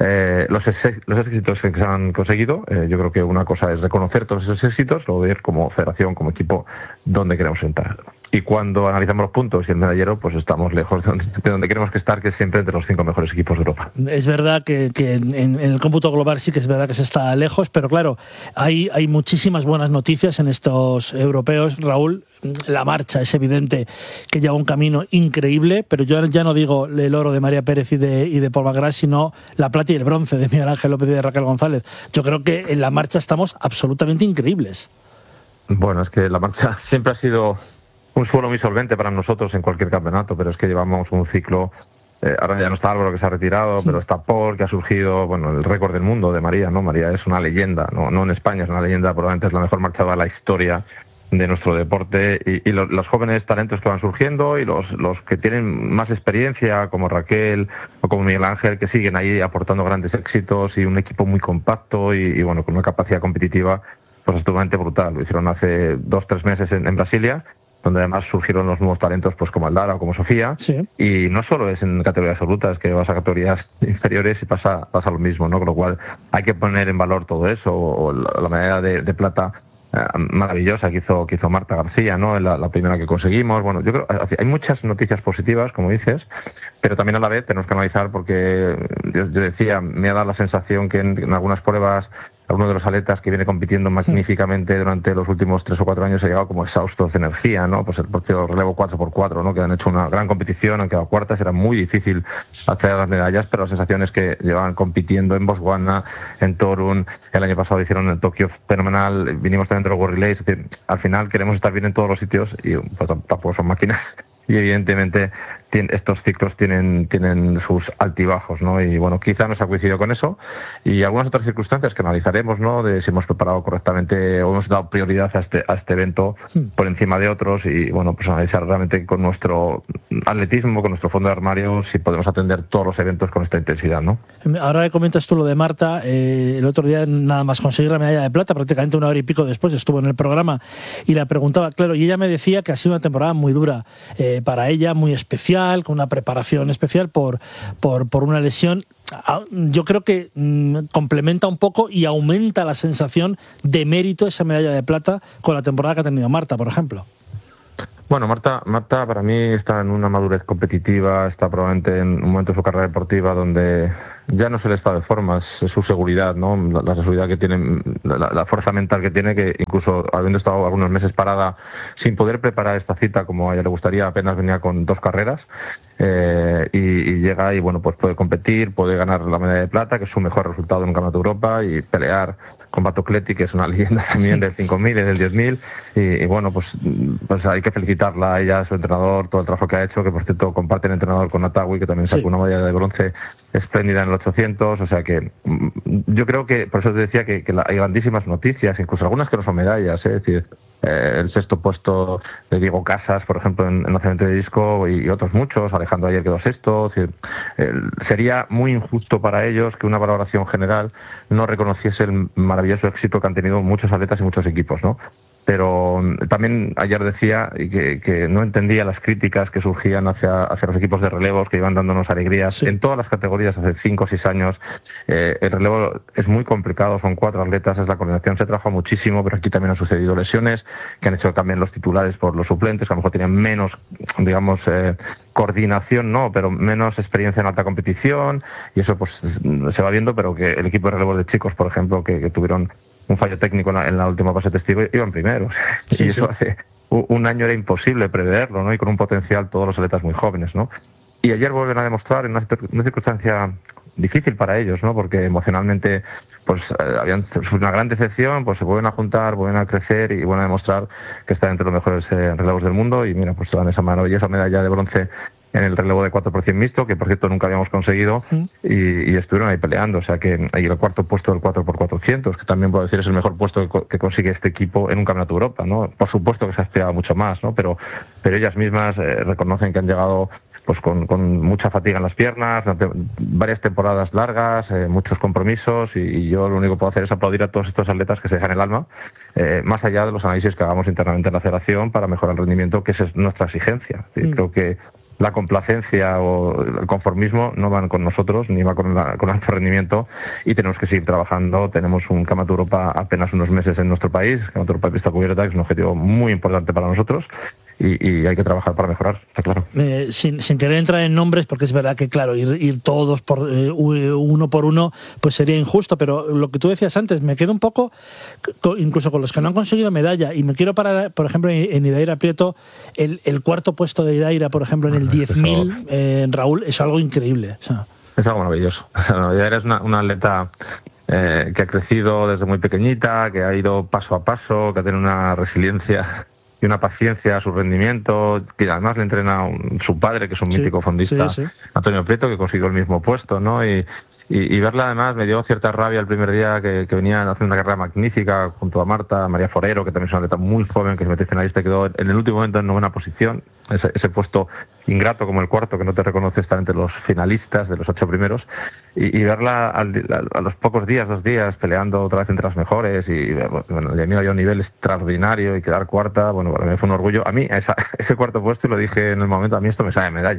los éxitos que se han conseguido. Yo creo que una cosa es reconocer todos esos éxitos, luego ver como federación, como equipo, dónde queremos entrar. Y cuando analizamos los puntos y el medallero, pues estamos lejos de donde queremos que estar, que es siempre entre los 5 mejores equipos de Europa.
Es verdad que en el cómputo global sí que es verdad que se está lejos, pero claro, hay muchísimas buenas noticias en estos europeos, Raúl. La marcha es evidente que lleva un camino increíble, pero yo ya no digo el oro de María Pérez y de Paul McGrath, sino la plata y el bronce de Miguel Ángel López y de Raquel González. Yo creo que en la marcha estamos absolutamente increíbles.
Bueno, es que la marcha siempre ha sido un suelo muy solvente para nosotros en cualquier campeonato, pero es que llevamos un ciclo. Ahora ya no está Álvaro, que se ha retirado, pero está Paul, que ha surgido, bueno, el récord del mundo de María, ¿no? María es una leyenda, no en España, es una leyenda, probablemente es la mejor marchada de la historia de nuestro deporte, y los jóvenes talentos que van surgiendo, y los que tienen más experiencia, como Raquel o como Miguel Ángel, que siguen ahí aportando grandes éxitos, y un equipo muy compacto y bueno, con una capacidad competitiva pues absolutamente brutal. Lo hicieron hace 2-3 meses en Brasilia, donde además surgieron los nuevos talentos, pues como Aldara o como Sofía, y no solo es en categorías absolutas, que vas a categorías inferiores y pasa lo mismo, ¿no? Con lo cual hay que poner en valor todo eso, o la medalla de plata maravillosa que hizo Marta García, ¿no? La primera que conseguimos. Bueno, yo creo hay muchas noticias positivas, como dices, pero también a la vez tenemos que analizar, porque yo decía, me ha dado la sensación que en algunas pruebas alguno de los atletas que viene compitiendo magníficamente durante los últimos 3 o 4 años ha llegado como exhaustos de energía, ¿no? Pues el propio relevo 4x4, ¿no? Que han hecho una gran competición, han quedado cuartas, era muy difícil hacer las medallas, pero la sensación es que llevaban compitiendo en Botswana, en Torun, el año pasado hicieron en Tokio fenomenal, vinimos también de los World Relays, es decir, al final queremos estar bien en todos los sitios y pues tampoco son máquinas. Y evidentemente estos ciclos tienen sus altibajos, ¿no? Y bueno, quizá nos ha coincidido con eso y algunas otras circunstancias que analizaremos, ¿no? De si hemos preparado correctamente o hemos dado prioridad a este evento por encima de otros y bueno, pues analizar realmente con nuestro atletismo, con nuestro fondo de armario, si podemos atender todos los eventos con esta intensidad, ¿no?
Ahora que comentas tú lo de Marta, el otro día nada más conseguir la medalla de plata, prácticamente 1 hora y pico después estuvo en el programa y la preguntaba, claro, y ella me decía que ha sido una temporada muy dura para ella, muy especial, con una preparación especial por una lesión. Yo creo que complementa un poco y aumenta la sensación de mérito esa medalla de plata con la temporada que ha tenido Marta, por ejemplo.
Bueno, Marta para mí está en una madurez competitiva, está probablemente en un momento de su carrera deportiva donde ya no es el estado de forma, es su seguridad, ¿no? La seguridad que tiene, la fuerza mental que tiene, que incluso habiendo estado algunos meses parada sin poder preparar esta cita como a ella le gustaría, apenas venía con 2 carreras y llega y bueno, pues puede competir, puede ganar la medalla de plata, que es su mejor resultado en un campeonato de Europa, y pelear con Batocleti, que es una leyenda también del 5.000 y del 10.000, y bueno, pues hay que felicitarla a ella, a su entrenador, todo el trabajo que ha hecho, que por cierto comparte el entrenador con Natawi, que también sacó una medalla de bronce espléndida en el 800, o sea que yo creo que, por eso te decía que hay grandísimas noticias, incluso algunas que no son medallas, es decir, el 6º puesto de Diego Casas, por ejemplo, en lanzamiento de disco, y otros muchos, Alejandro ayer quedó 6º, es decir, sería muy injusto para ellos que una valoración general no reconociese el maravilloso éxito que han tenido muchos atletas y muchos equipos, ¿no? Pero también ayer decía que no entendía las críticas que surgían hacia los equipos de relevos que iban dándonos alegrías en todas las categorías hace 5 o 6 años. El relevo es muy complicado, son 4 atletas, la coordinación se trabaja muchísimo, pero aquí también han sucedido lesiones que han hecho que cambien los titulares por los suplentes, que a lo mejor tenían menos, digamos, coordinación, no, pero menos experiencia en alta competición, y eso pues se va viendo, pero que el equipo de relevos de chicos, por ejemplo, que tuvieron un fallo técnico en la última fase testigo, iban primeros. Y eso hace un año era imposible preverlo, ¿no? Y con un potencial todos los atletas muy jóvenes, ¿no? Y ayer vuelven a demostrar en una circunstancia difícil para ellos, ¿no? Porque emocionalmente pues habían sufrido una gran decepción, pues se vuelven a juntar, vuelven a crecer y vuelven a demostrar que están entre los mejores relevos del mundo, y mira, pues dan esa maravillosa medalla de bronce en el relevo de 4x100 mixto, que por cierto nunca habíamos conseguido, y estuvieron ahí peleando, o sea que hay el 4º puesto del 4x400, que también puedo decir es el mejor puesto que consigue este equipo en un campeonato de Europa, ¿no? Por supuesto que se ha aspirado mucho más, ¿no? Pero ellas mismas reconocen que han llegado pues con mucha fatiga en las piernas, varias temporadas largas, muchos compromisos, y yo lo único que puedo hacer es aplaudir a todos estos atletas que se dejan el alma, más allá de los análisis que hagamos internamente en la federación para mejorar el rendimiento, que esa es nuestra exigencia. Creo que la complacencia o el conformismo no van con nosotros, ni va con alto rendimiento, y tenemos que seguir trabajando. Tenemos un Campeonato de Europa apenas unos meses en nuestro país, el Campeonato de Europa de pista cubierta, que es un objetivo muy importante para nosotros, y hay que trabajar para mejorar, está claro.
Sin querer entrar en nombres, porque es verdad que, claro, ir todos por uno por uno, pues sería injusto, pero lo que tú decías antes, me quedo un poco, incluso con los que no han conseguido medalla, y me quiero parar, por ejemplo, en Idaira Prieto, el 4º puesto de Idaira, por ejemplo, en el 10.000, Raúl, es algo increíble. O sea.
Es algo maravilloso. Idaira es una atleta que ha crecido desde muy pequeñita, que ha ido paso a paso, que ha tenido una resiliencia y una paciencia a su rendimiento, que además le entrena su padre, que es un mítico fondista, Antonio Prieto, que consiguió el mismo puesto, ¿no? Y verla además me dio cierta rabia el primer día que venía haciendo una carrera magnífica junto a Marta, María Forero, que también es una atleta muy joven, que se metió finalista y quedó en el último momento en 9ª posición, ese puesto ingrato como el 4º, que no te reconoce estar entre los finalistas de los 8 primeros, y verla a los pocos días, 2 días, peleando otra vez entre las mejores, y bueno, le había un nivel extraordinario, y quedar 4ª, bueno, para mí fue un orgullo. A mí, ese 4º puesto, y lo dije en el momento, a mí esto me sabe medalla.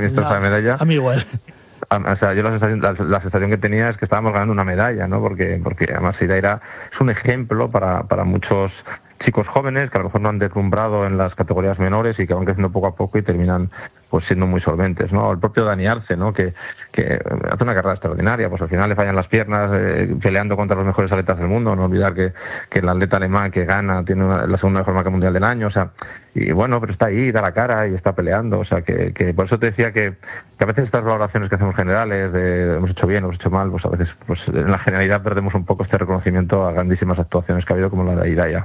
A mí igual.
O sea, yo la sensación que tenía es que estábamos ganando una medalla, ¿no? Porque además Idaira es un ejemplo para muchos chicos jóvenes que a lo mejor no han deslumbrado en las categorías menores y que van creciendo poco a poco y terminan pues siendo muy solventes, ¿no? El propio Dani Arce, ¿no? Que hace una carrera extraordinaria, pues al final le fallan las piernas peleando contra los mejores atletas del mundo. No olvidar que el atleta alemán que gana tiene la segunda mejor marca mundial del año, o sea, y bueno, pero está ahí, da la cara y está peleando, o sea, que por eso te decía que a veces estas valoraciones que hacemos generales de hemos hecho bien, hemos hecho mal, pues a veces pues en la generalidad perdemos un poco este reconocimiento a grandísimas actuaciones que ha habido como la de Idaia.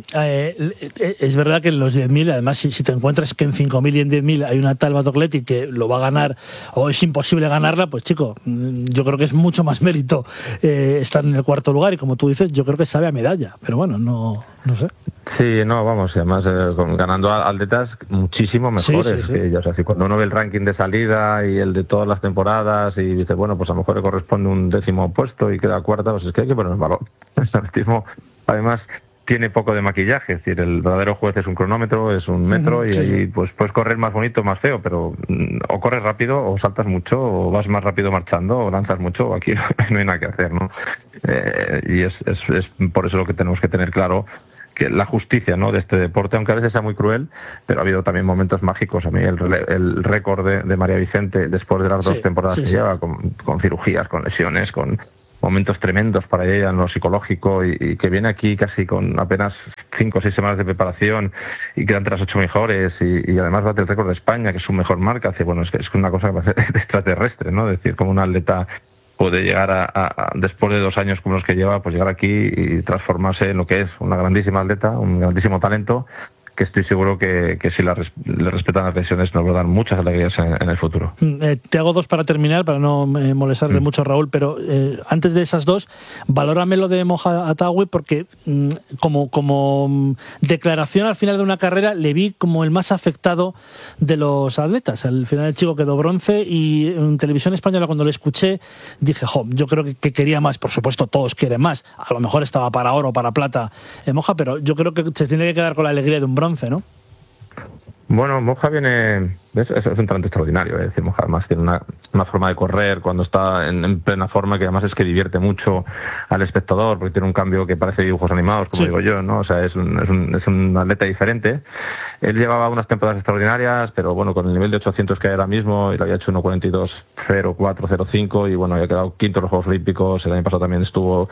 Es verdad que en los 10.000, además, si te encuentras que en 5.000 y en 10.000 hay una tal Batocleti que lo va a ganar o es imposible ganarla, pues chico, yo creo que es mucho más mérito estar en el cuarto lugar y como tú dices, yo creo que sabe a medalla, pero bueno, no sé.
Sí, no, vamos, y además ganando atletas muchísimo mejores que ella. O sea, si cuando uno ve el ranking de salida y el de todas las temporadas y dice, bueno, pues a lo mejor le corresponde un 10º puesto y queda cuarta, pues es que hay que poner en valor. El atletismo, además, tiene poco de maquillaje, es decir, el verdadero juez es un cronómetro, es un metro, y ahí pues puedes correr más bonito, más feo, pero o corres rápido, o saltas mucho, o vas más rápido marchando, o lanzas mucho, o aquí no hay nada que hacer, ¿no? Y es por eso lo que tenemos que tener claro, que la justicia, ¿no?, de este deporte, aunque a veces sea muy cruel, pero ha habido también momentos mágicos. A mí el récord de María Vicente, después de las 2 temporadas que lleva, con cirugías, con lesiones, con momentos tremendos para ella en lo psicológico, y que viene aquí casi con apenas 5 o 6 semanas de preparación y queda entre las 8 mejores y además bate el récord de España, que es su mejor marca. Bueno, es una cosa que parece extraterrestre, ¿no? Es decir, como un atleta puede llegar a después de 2 años como los que lleva, pues llegar aquí y transformarse en lo que es una grandísima atleta, un grandísimo talento, que estoy seguro que si le respetan las lesiones nos va a dar muchas alegrías en el futuro.
Te hago 2 para terminar, para no molestarte mucho, Raúl, pero antes de esas 2, valórame lo de Moja Atawi, porque como declaración al final de una carrera le vi como el más afectado de los atletas. Al final el chico quedó bronce y en televisión española cuando lo escuché dije, yo creo que quería más. Por supuesto todos quieren más, a lo mejor estaba para oro o para plata Moja, pero yo creo que se tiene que quedar con la alegría de un bronce, ¿no?
Bueno, Moja viene... Es un talento extraordinario, es decir, Moja además tiene una forma de correr cuando está en plena forma, que además es que divierte mucho al espectador, porque tiene un cambio que parece dibujos animados, como digo yo, ¿no? O sea, es un atleta diferente. Él llevaba unas temporadas extraordinarias, pero bueno, con el nivel de 800 que hay ahora mismo, él había hecho 1:42.04.05 y bueno, había quedado quinto en los Juegos Olímpicos. El año pasado también estuvo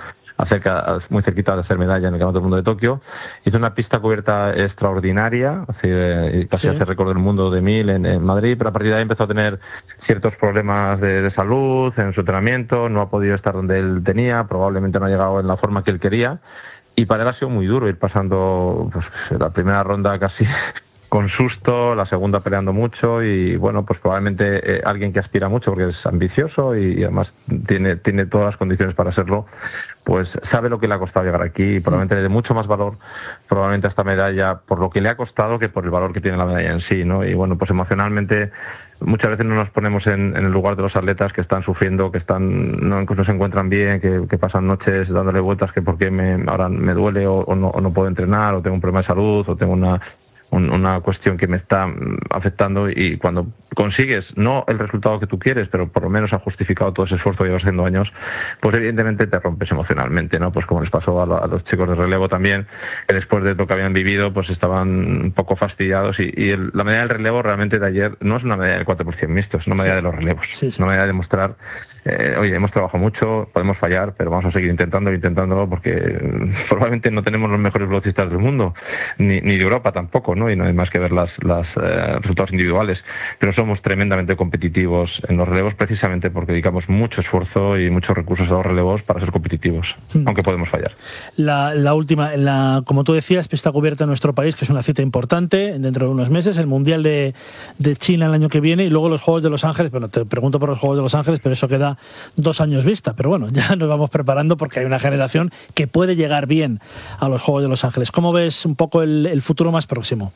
muy cerquita de hacer medalla en el Campeonato del Mundo de Tokio. Hizo una pista cubierta extraordinaria, casi hace récord del mundo de 1000 en Madrid, pero a partir de ahí empezó a tener ciertos problemas de salud en su entrenamiento, no ha podido estar donde él tenía, probablemente no ha llegado en la forma que él quería, y para él ha sido muy duro ir pasando pues, la primera ronda casi con susto, la segunda peleando mucho, y bueno, pues probablemente alguien que aspira mucho porque es ambicioso y además tiene todas las condiciones para serlo, pues sabe lo que le ha costado llegar aquí y probablemente le dé mucho más valor probablemente a esta medalla por lo que le ha costado que por el valor que tiene la medalla en sí, ¿no? Y bueno, pues emocionalmente muchas veces no nos ponemos en el lugar de los atletas que están sufriendo, que no se encuentran bien, que pasan noches dándole vueltas que por qué ahora me duele o no puedo entrenar, o tengo un problema de salud, o tengo una cuestión que me está afectando, y cuando consigues no el resultado que tú quieres, pero por lo menos ha justificado todo ese esfuerzo que llevas haciendo años, pues evidentemente te rompes emocionalmente, ¿no? Pues como les pasó a los chicos de relevo también, que después de lo que habían vivido pues estaban un poco fastidiados, y la medalla del relevo realmente de ayer no es una medalla del 4x100 mixto, es una medalla de los relevos, es una medalla de mostrar oye, hemos trabajado mucho, podemos fallar, pero vamos a seguir intentándolo, porque probablemente no tenemos los mejores velocistas del mundo, ni de Europa tampoco, ¿no? Y no hay más que ver los resultados individuales, pero somos tremendamente competitivos en los relevos precisamente porque dedicamos mucho esfuerzo y muchos recursos a los relevos para ser competitivos, aunque podemos fallar.
La última, como tú decías, pista cubierta en nuestro país, que es una cita importante dentro de unos meses, el Mundial de China el año que viene, y luego los Juegos de Los Ángeles. Bueno, te pregunto por los Juegos de Los Ángeles, pero eso queda 2 años vista, pero bueno, ya nos vamos preparando porque hay una generación que puede llegar bien a los Juegos de Los Ángeles. ¿Cómo ves un poco el futuro más próximo?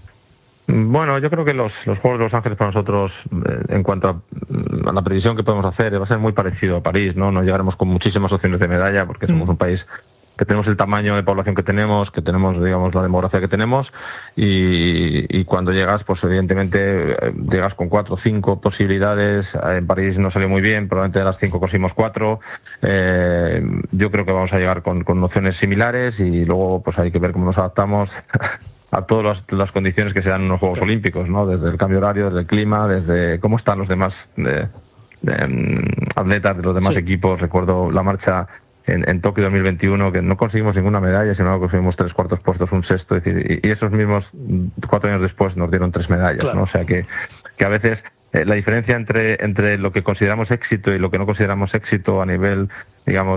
Bueno, yo creo que los Juegos de Los Ángeles para nosotros, en cuanto a la previsión que podemos hacer, va a ser muy parecido a París, ¿no? No llegaremos con muchísimas opciones de medalla porque somos un país que tenemos el tamaño de población que tenemos, digamos, la demografía que tenemos, y cuando llegas, pues evidentemente llegas con 4 o 5 posibilidades. En París no salió muy bien, probablemente de las 5 conseguimos 4. Yo creo que vamos a llegar con opciones similares, y luego pues hay que ver cómo nos adaptamos todas las condiciones que se dan en los Juegos Olímpicos, ¿no? Desde el cambio horario, desde el clima, desde cómo están los demás atletas de los demás equipos. Recuerdo la marcha en Tokio 2021, que no conseguimos ninguna medalla, sino que conseguimos 3 cuartos puestos, un sexto, y esos mismos 4 años después nos dieron 3 medallas, ¿no? O sea que a veces la diferencia entre lo que consideramos éxito y lo que no consideramos éxito a nivel, digamos,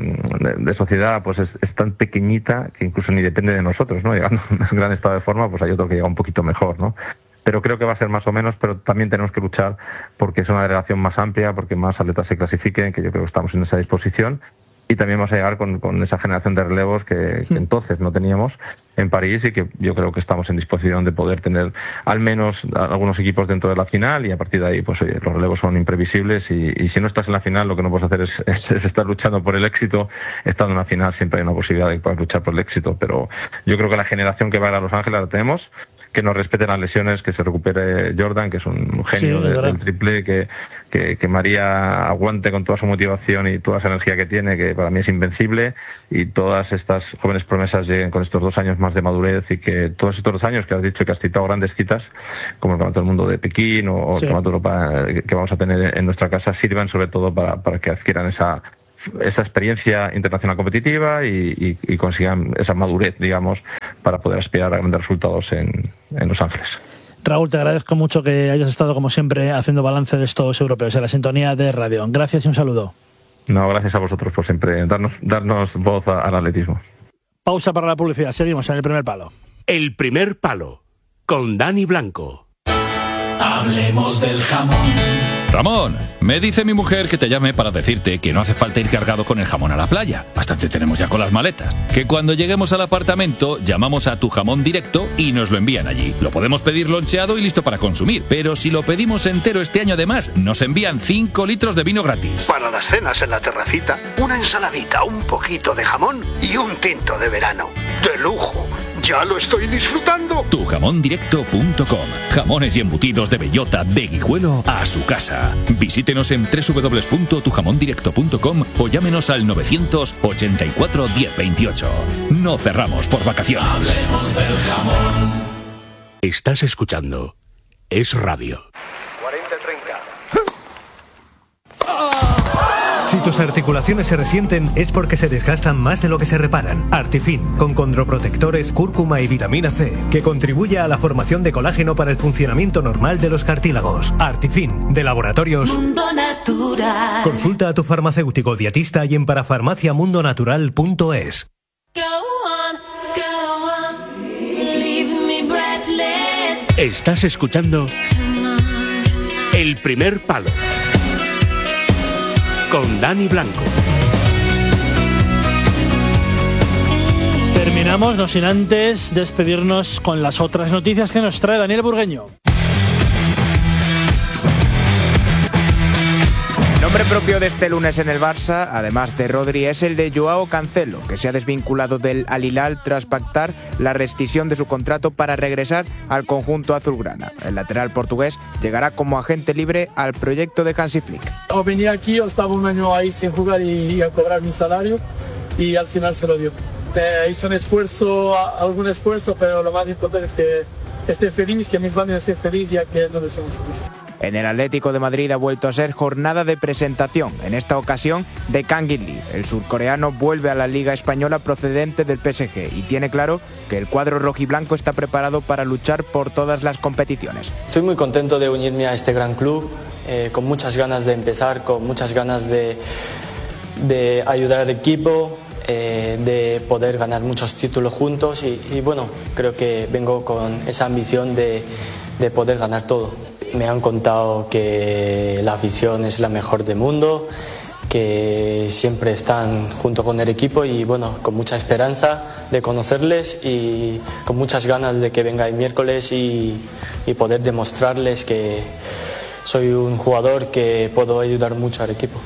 de sociedad, pues es tan pequeñita que incluso ni depende de nosotros, ¿no? Llegando a un gran estado de forma, pues hay otro que llega un poquito mejor, ¿no? Pero creo que va a ser más o menos, pero también tenemos que luchar porque es una delegación más amplia, porque más atletas se clasifiquen, que yo creo que estamos en esa disposición. Y también vamos a llegar con esa generación de relevos que entonces no teníamos en París, y que yo creo que estamos en disposición de poder tener al menos algunos equipos dentro de la final, y a partir de ahí pues oye, los relevos son imprevisibles, y si no estás en la final lo que no puedes hacer es estar luchando por el éxito. Estando en la final siempre hay una posibilidad de poder luchar por el éxito, pero yo creo que la generación que va a ir a Los Ángeles la tenemos. Que nos respeten las lesiones, que se recupere Jordan, que es un genio del triple, que María aguante con toda su motivación y toda esa energía que tiene, que para mí es invencible, y todas estas jóvenes promesas lleguen con estos 2 años más de madurez, y que todos estos 2 años que has dicho que has citado grandes citas, como el Campeonato del Mundo de Pekín o el Campeonato de Europa que vamos a tener en nuestra casa, sirvan sobre todo para que adquieran esa experiencia internacional competitiva y consigan esa madurez, digamos, para poder aspirar a grandes resultados en Los Ángeles.
Raúl, te agradezco mucho que hayas estado, como siempre, haciendo balance de estos europeos en la sintonía de radio. Gracias y un saludo.
No, gracias a vosotros por siempre darnos voz al atletismo.
Pausa para la publicidad. Seguimos en El Primer Palo.
El Primer Palo, con Dani Blanco.
Hablemos del jamón.
Ramón, me dice mi mujer que te llame para decirte que no hace falta ir cargado con el jamón a la playa. Bastante tenemos ya con las maletas. Que cuando lleguemos al apartamento llamamos a Tu Jamón Directo y nos lo envían allí. Lo podemos pedir loncheado y listo para consumir. Pero si lo pedimos entero este año, además, nos envían 5 litros de vino gratis.
Para las cenas en la terracita, una ensaladita, un poquito de jamón y un tinto de verano. ¡De lujo! ¡Ya lo estoy disfrutando!
Tujamondirecto.com. Jamones y embutidos de bellota, de Guijuelo a su casa. Visítenos en www.tujamondirecto.com o llámenos al 984 1028. No cerramos por vacaciones.
Hablemos del jamón.
Estás escuchando Es Radio.
40-30. Si tus articulaciones se resienten es porque se desgastan más de lo que se reparan. Artifin, con condroprotectores, cúrcuma y vitamina C, que contribuye a la formación de colágeno para el funcionamiento normal de los cartílagos. Artifin, de Laboratorios
Mundo Natural.
Consulta a tu farmacéutico dietista y en parafarmaciamundonatural.es.
Estás escuchando El Primer Palo, con Dani Blanco.
Terminamos, no sin antes despedirnos con las otras noticias que nos trae Daniel Burgueño.
Nombre propio de este lunes en el Barça, además de Rodri, es el de Joao Cancelo, que se ha desvinculado del Al Hilal tras pactar la rescisión de su contrato para regresar al conjunto azulgrana. El lateral portugués llegará como agente libre al proyecto de Hansi Flick.
Venía aquí, yo estaba un año ahí sin jugar y a cobrar mi salario, y al final se lo dio. Hizo algún esfuerzo, pero lo más importante es que esté feliz, que mi familia esté feliz, ya que es donde somos felices.
En el Atlético de Madrid ha vuelto a ser jornada de presentación, en esta ocasión de Kang In Lee. El surcoreano vuelve a la Liga Española procedente del PSG y tiene claro que el cuadro rojiblanco está preparado para luchar por todas las competiciones.
Estoy muy contento de unirme a este gran club, con muchas ganas de empezar, con muchas ganas de ayudar al equipo, de poder ganar muchos títulos juntos y bueno, creo que vengo con esa ambición de poder ganar todo. Me han contado que la afición es la mejor del mundo, que siempre están junto con el equipo y bueno, con mucha esperanza de conocerles y con muchas ganas de que venga el miércoles y poder demostrarles que soy un jugador que puedo ayudar mucho al equipo.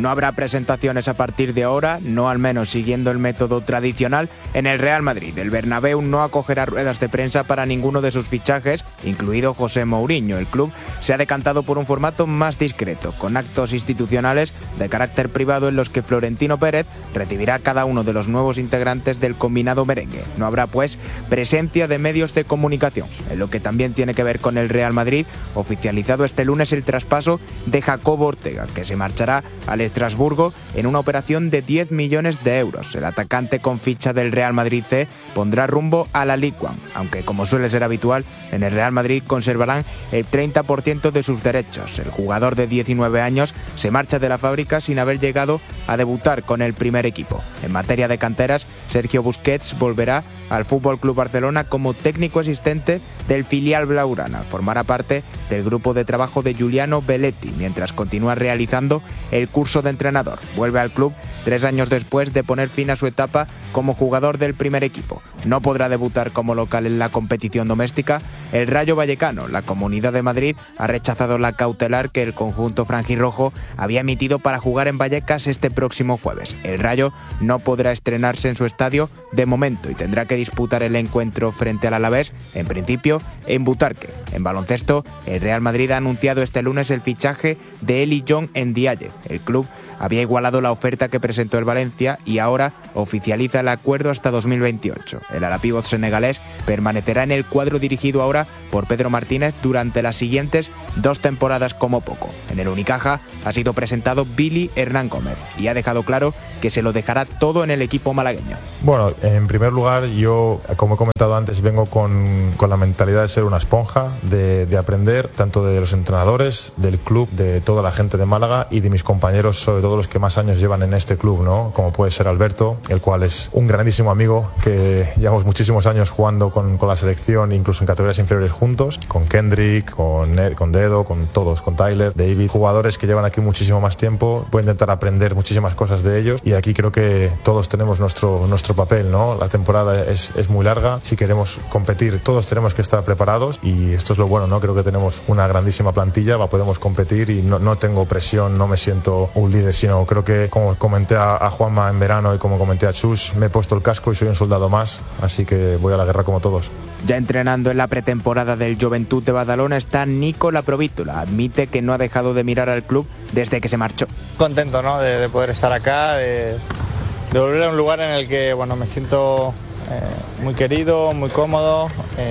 No habrá presentaciones a partir de ahora, no al menos siguiendo el método tradicional, en el Real Madrid. El Bernabéu no acogerá ruedas de prensa para ninguno de sus fichajes, incluido José Mourinho. El club se ha decantado por un formato más discreto, con actos institucionales de carácter privado en los que Florentino Pérez recibirá a cada uno de los nuevos integrantes del combinado merengue. No habrá, pues, presencia de medios de comunicación. En lo que también tiene que ver con el Real Madrid, oficializado este lunes el traspaso de Jacobo Ortega, que se marchará al Estrasburgo en una operación de 10 millones de euros. El atacante con ficha del Real Madrid C pondrá rumbo a la Ligue 1, aunque como suele ser habitual, en el Real Madrid conservarán el 30% de sus derechos. El jugador de 19 años se marcha de la fábrica sin haber llegado a debutar con el primer equipo. En materia de canteras, Sergio Busquets volverá al FC Barcelona como técnico asistente del filial blaugrana. Formará parte del grupo de trabajo de Giuliano Belletti, mientras continúa realizando el curso de entrenador. Vuelve al club 3 años después de poner fin a su etapa como jugador del primer equipo. No podrá debutar como local en la competición doméstica el Rayo Vallecano. La Comunidad de Madrid ha rechazado la cautelar que el conjunto franjirrojo había emitido para jugar en Vallecas este próximo jueves. El Rayo no podrá estrenarse en su estadio de momento y tendrá que disputar el encuentro frente al Alavés, en principio en Butarque. En baloncesto, el Real Madrid ha anunciado este lunes el fichaje de Eli John Ndiaye. El club había igualado la oferta que presentó el Valencia y ahora oficializa el acuerdo hasta 2028. El alapívot senegalés permanecerá en el cuadro dirigido ahora por Pedro Martínez durante las siguientes 2 temporadas como poco. En el Unicaja ha sido presentado Billy Hernán Gómez y ha dejado claro que se lo dejará todo en el equipo malagueño.
Bueno, en primer lugar, yo, como he comentado antes, vengo con la mentalidad de ser una esponja, de aprender tanto de los entrenadores, del club, de toda la gente de Málaga y de mis compañeros, sobre todo los que más años llevan en este club, ¿no? Como puede ser Alberto, el cual es un grandísimo amigo que llevamos muchísimos años jugando con la selección, incluso en categorías inferiores juntos, con Kendrick, con Dedo, con todos, con Tyler, David, jugadores que llevan aquí muchísimo más tiempo. Voy a intentar aprender muchísimas cosas de ellos y aquí creo que todos tenemos nuestro papel, ¿no? La temporada es muy larga, si queremos competir todos tenemos que estar preparados y esto es lo bueno, ¿no? Creo que tenemos una grandísima plantilla, podemos competir y no tengo presión, no me siento un líder, sino creo que, como comenté a Juanma en verano y como comenté a Chus, me he puesto el casco y soy un soldado más, así que voy a la guerra como todos.
Ya entrenando en la pretemporada del Joventut de Badalona está Nico Laprovítola. Admite que no ha dejado de mirar al club desde que se marchó.
Contento, ¿no? de poder estar acá, de volver a un lugar en el que me siento muy querido, muy cómodo,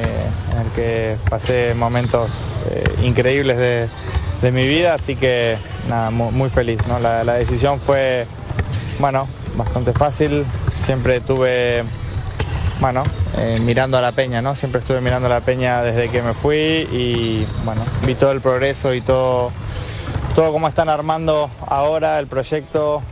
en el que pasé momentos increíbles de mi vida, así que nada, muy feliz, ¿no? La decisión fue, bastante fácil. Siempre estuve, mirando a la Peña, ¿no? Siempre estuve mirando a la Peña desde que me fui y, vi todo el progreso y todo cómo están armando ahora el proyecto.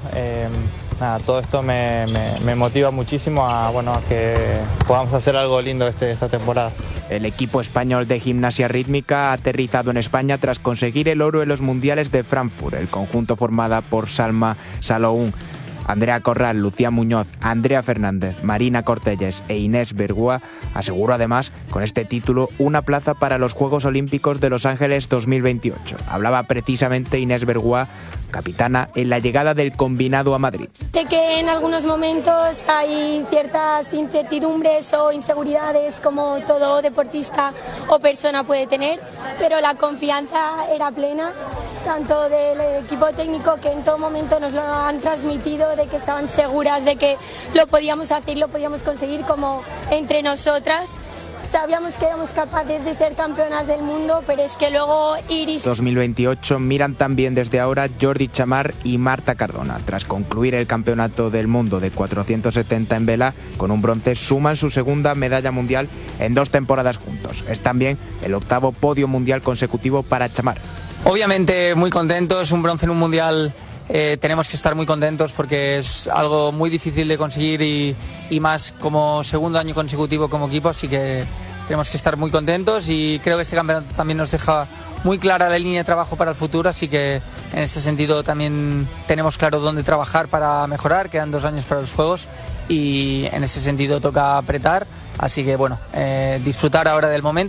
Todo esto me motiva muchísimo a que podamos hacer algo lindo esta temporada.
El equipo español de gimnasia rítmica ha aterrizado en España tras conseguir el oro en los mundiales de Frankfurt. El conjunto formada por Salma Saloún, Andrea Corral, Lucía Muñoz, Andrea Fernández, Marina Cortelles e Inés Bergua aseguró además con este título una plaza para los Juegos Olímpicos de Los Ángeles 2028. Hablaba precisamente Inés Bergua, capitana, en la llegada del combinado a Madrid.
Sé que en algunos momentos hay ciertas incertidumbres o inseguridades como todo deportista o persona puede tener, pero la confianza era plena, tanto del equipo técnico, que en todo momento nos lo han transmitido, de que estaban seguras de que lo podíamos hacer, lo podíamos conseguir, como entre nosotras. Sabíamos que éramos capaces de ser campeonas del mundo, pero es que luego Iris...
2028 miran también desde ahora Jordi Chamar y Marta Cardona. Tras concluir el campeonato del mundo de 470 en vela, con un bronce suman su segunda medalla mundial en 2 temporadas juntos. Es también el 8º podio mundial consecutivo para Chamar.
Obviamente muy contentos, un bronce en un mundial. Tenemos que estar muy contentos porque es algo muy difícil de conseguir y más como segundo año consecutivo como equipo, así que tenemos que estar muy contentos y creo que este campeonato también nos deja muy clara la línea de trabajo para el futuro, así que en ese sentido también tenemos claro dónde trabajar para mejorar. Quedan 2 años para los Juegos y en ese sentido toca apretar, así que disfrutar ahora del momento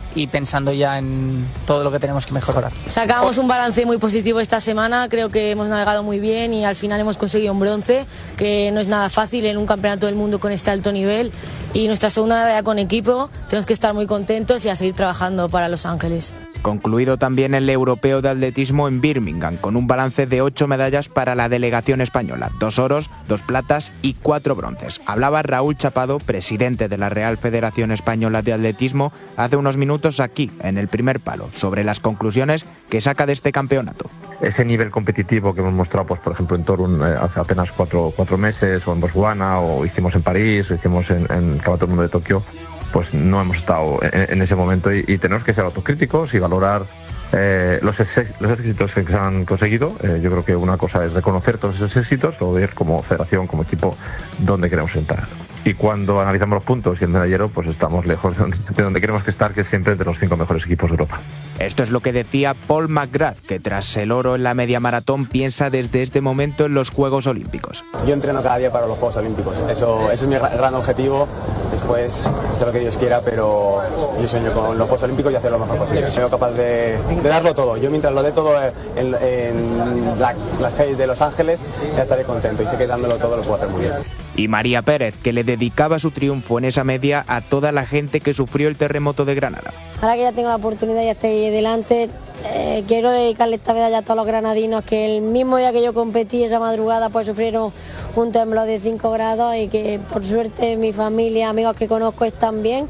y pensando ya en todo lo que tenemos que mejorar.
Sacamos un balance muy positivo esta semana, creo que hemos navegado muy bien y al final hemos conseguido un bronce, que no es nada fácil en un campeonato del mundo con este alto nivel, y nuestra segunda medalla con equipo, tenemos que estar muy contentos y a seguir trabajando para Los Ángeles.
Concluido también el Europeo de Atletismo en Birmingham, con un balance de 8 medallas para la delegación española, 2 oros, 2 platas y 4 bronces. Hablaba Raúl Chapado, presidente de la Real Federación Española de Atletismo, hace unos minutos aquí, en El Primer Palo, sobre las conclusiones que saca de este campeonato.
Ese nivel competitivo que hemos mostrado, pues por ejemplo en Torun hace apenas 4 meses, o en Botswana, o hicimos en París, o hicimos en el Campeonato del Mundo de Tokio, pues no hemos estado en ese momento y tenemos que ser autocríticos y valorar los éxitos que se han conseguido. Yo creo que una cosa es reconocer todos esos éxitos, o ver como federación, como equipo, dónde queremos entrar. Y cuando analizamos los puntos y el medallero, pues estamos lejos de donde queremos que estar, que es siempre entre los 5 mejores equipos de Europa.
Esto es lo que decía Paul McGrath, que tras el oro en la media maratón piensa desde este momento en los Juegos Olímpicos.
Yo entreno cada día para los Juegos Olímpicos, eso es mi gran objetivo. Después, sé lo que Dios quiera, pero yo sueño con los Juegos Olímpicos y hacer lo mejor posible. Soy capaz de darlo todo. Yo mientras lo dé todo en las calles de Los Ángeles, ya estaré contento y sé que dándolo todo lo puedo hacer muy bien.
Y María Pérez, que le dedicaba su triunfo en esa media a toda la gente que sufrió el terremoto de Granada.
Ahora que ya tengo la oportunidad y ya estoy delante, quiero dedicarle esta medalla a todos los granadinos que el mismo día que yo competí, esa madrugada, pues sufrieron un temblor de 5 grados y que por suerte mi familia, amigos que conozco están bien.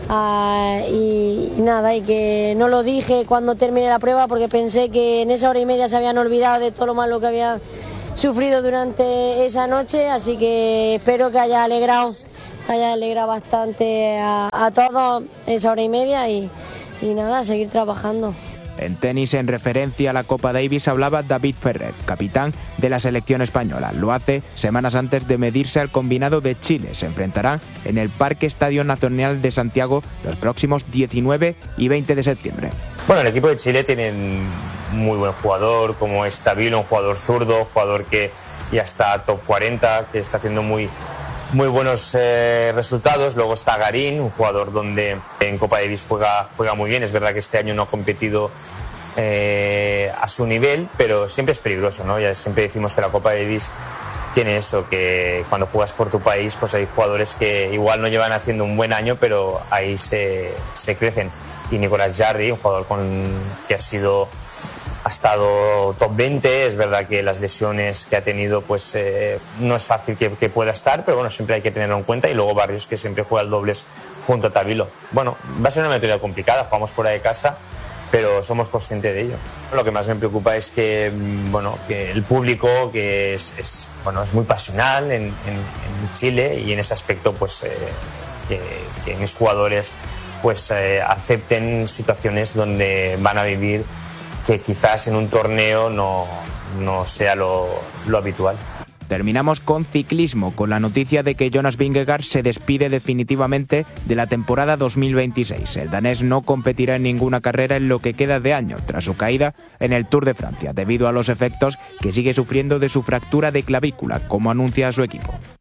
Y nada, y que no lo dije cuando terminé la prueba porque pensé que en esa hora y media se habían olvidado de todo lo malo que había sufrido durante esa noche, así que espero que haya alegrado bastante a todos esa hora y media y nada, seguir trabajando.
En tenis, en referencia a la Copa Davis, hablaba David Ferrer, capitán de la selección española. Lo hace semanas antes de medirse al combinado de Chile. Se enfrentarán en el Parque Estadio Nacional de Santiago los próximos 19 y 20 de septiembre.
Bueno, el equipo de Chile tiene un muy buen jugador, como es Tabilo, un jugador zurdo, jugador que ya está top 40, que está haciendo muy buenos resultados. Luego está Garín, un jugador donde en Copa Davis juega muy bien. Es verdad que este año no ha competido a su nivel, pero siempre es peligroso, ¿no? Ya siempre decimos que la Copa Davis tiene eso, que cuando juegas por tu país, pues hay jugadores que igual no llevan haciendo un buen año, pero ahí se crecen. Y Nicolás Jarry, un jugador que ha estado top 20, es verdad que las lesiones que ha tenido pues no es fácil que pueda estar, pero bueno, siempre hay que tenerlo en cuenta. Y luego Barrios, que siempre juega el dobles junto a Tabilo. Bueno, va a ser una metodología complicada, jugamos fuera de casa, pero somos conscientes de ello. Lo que más me preocupa es que el público, que es muy pasional en Chile, y en ese aspecto pues que mis jugadores pues acepten situaciones donde van a vivir que quizás en un torneo no sea lo habitual.
Terminamos con ciclismo, con la noticia de que Jonas Vingegaard se despide definitivamente de la temporada 2026. El danés no competirá en ninguna carrera en lo que queda de año, tras su caída en el Tour de Francia, debido a los efectos que sigue sufriendo de su fractura de clavícula, como anuncia su equipo.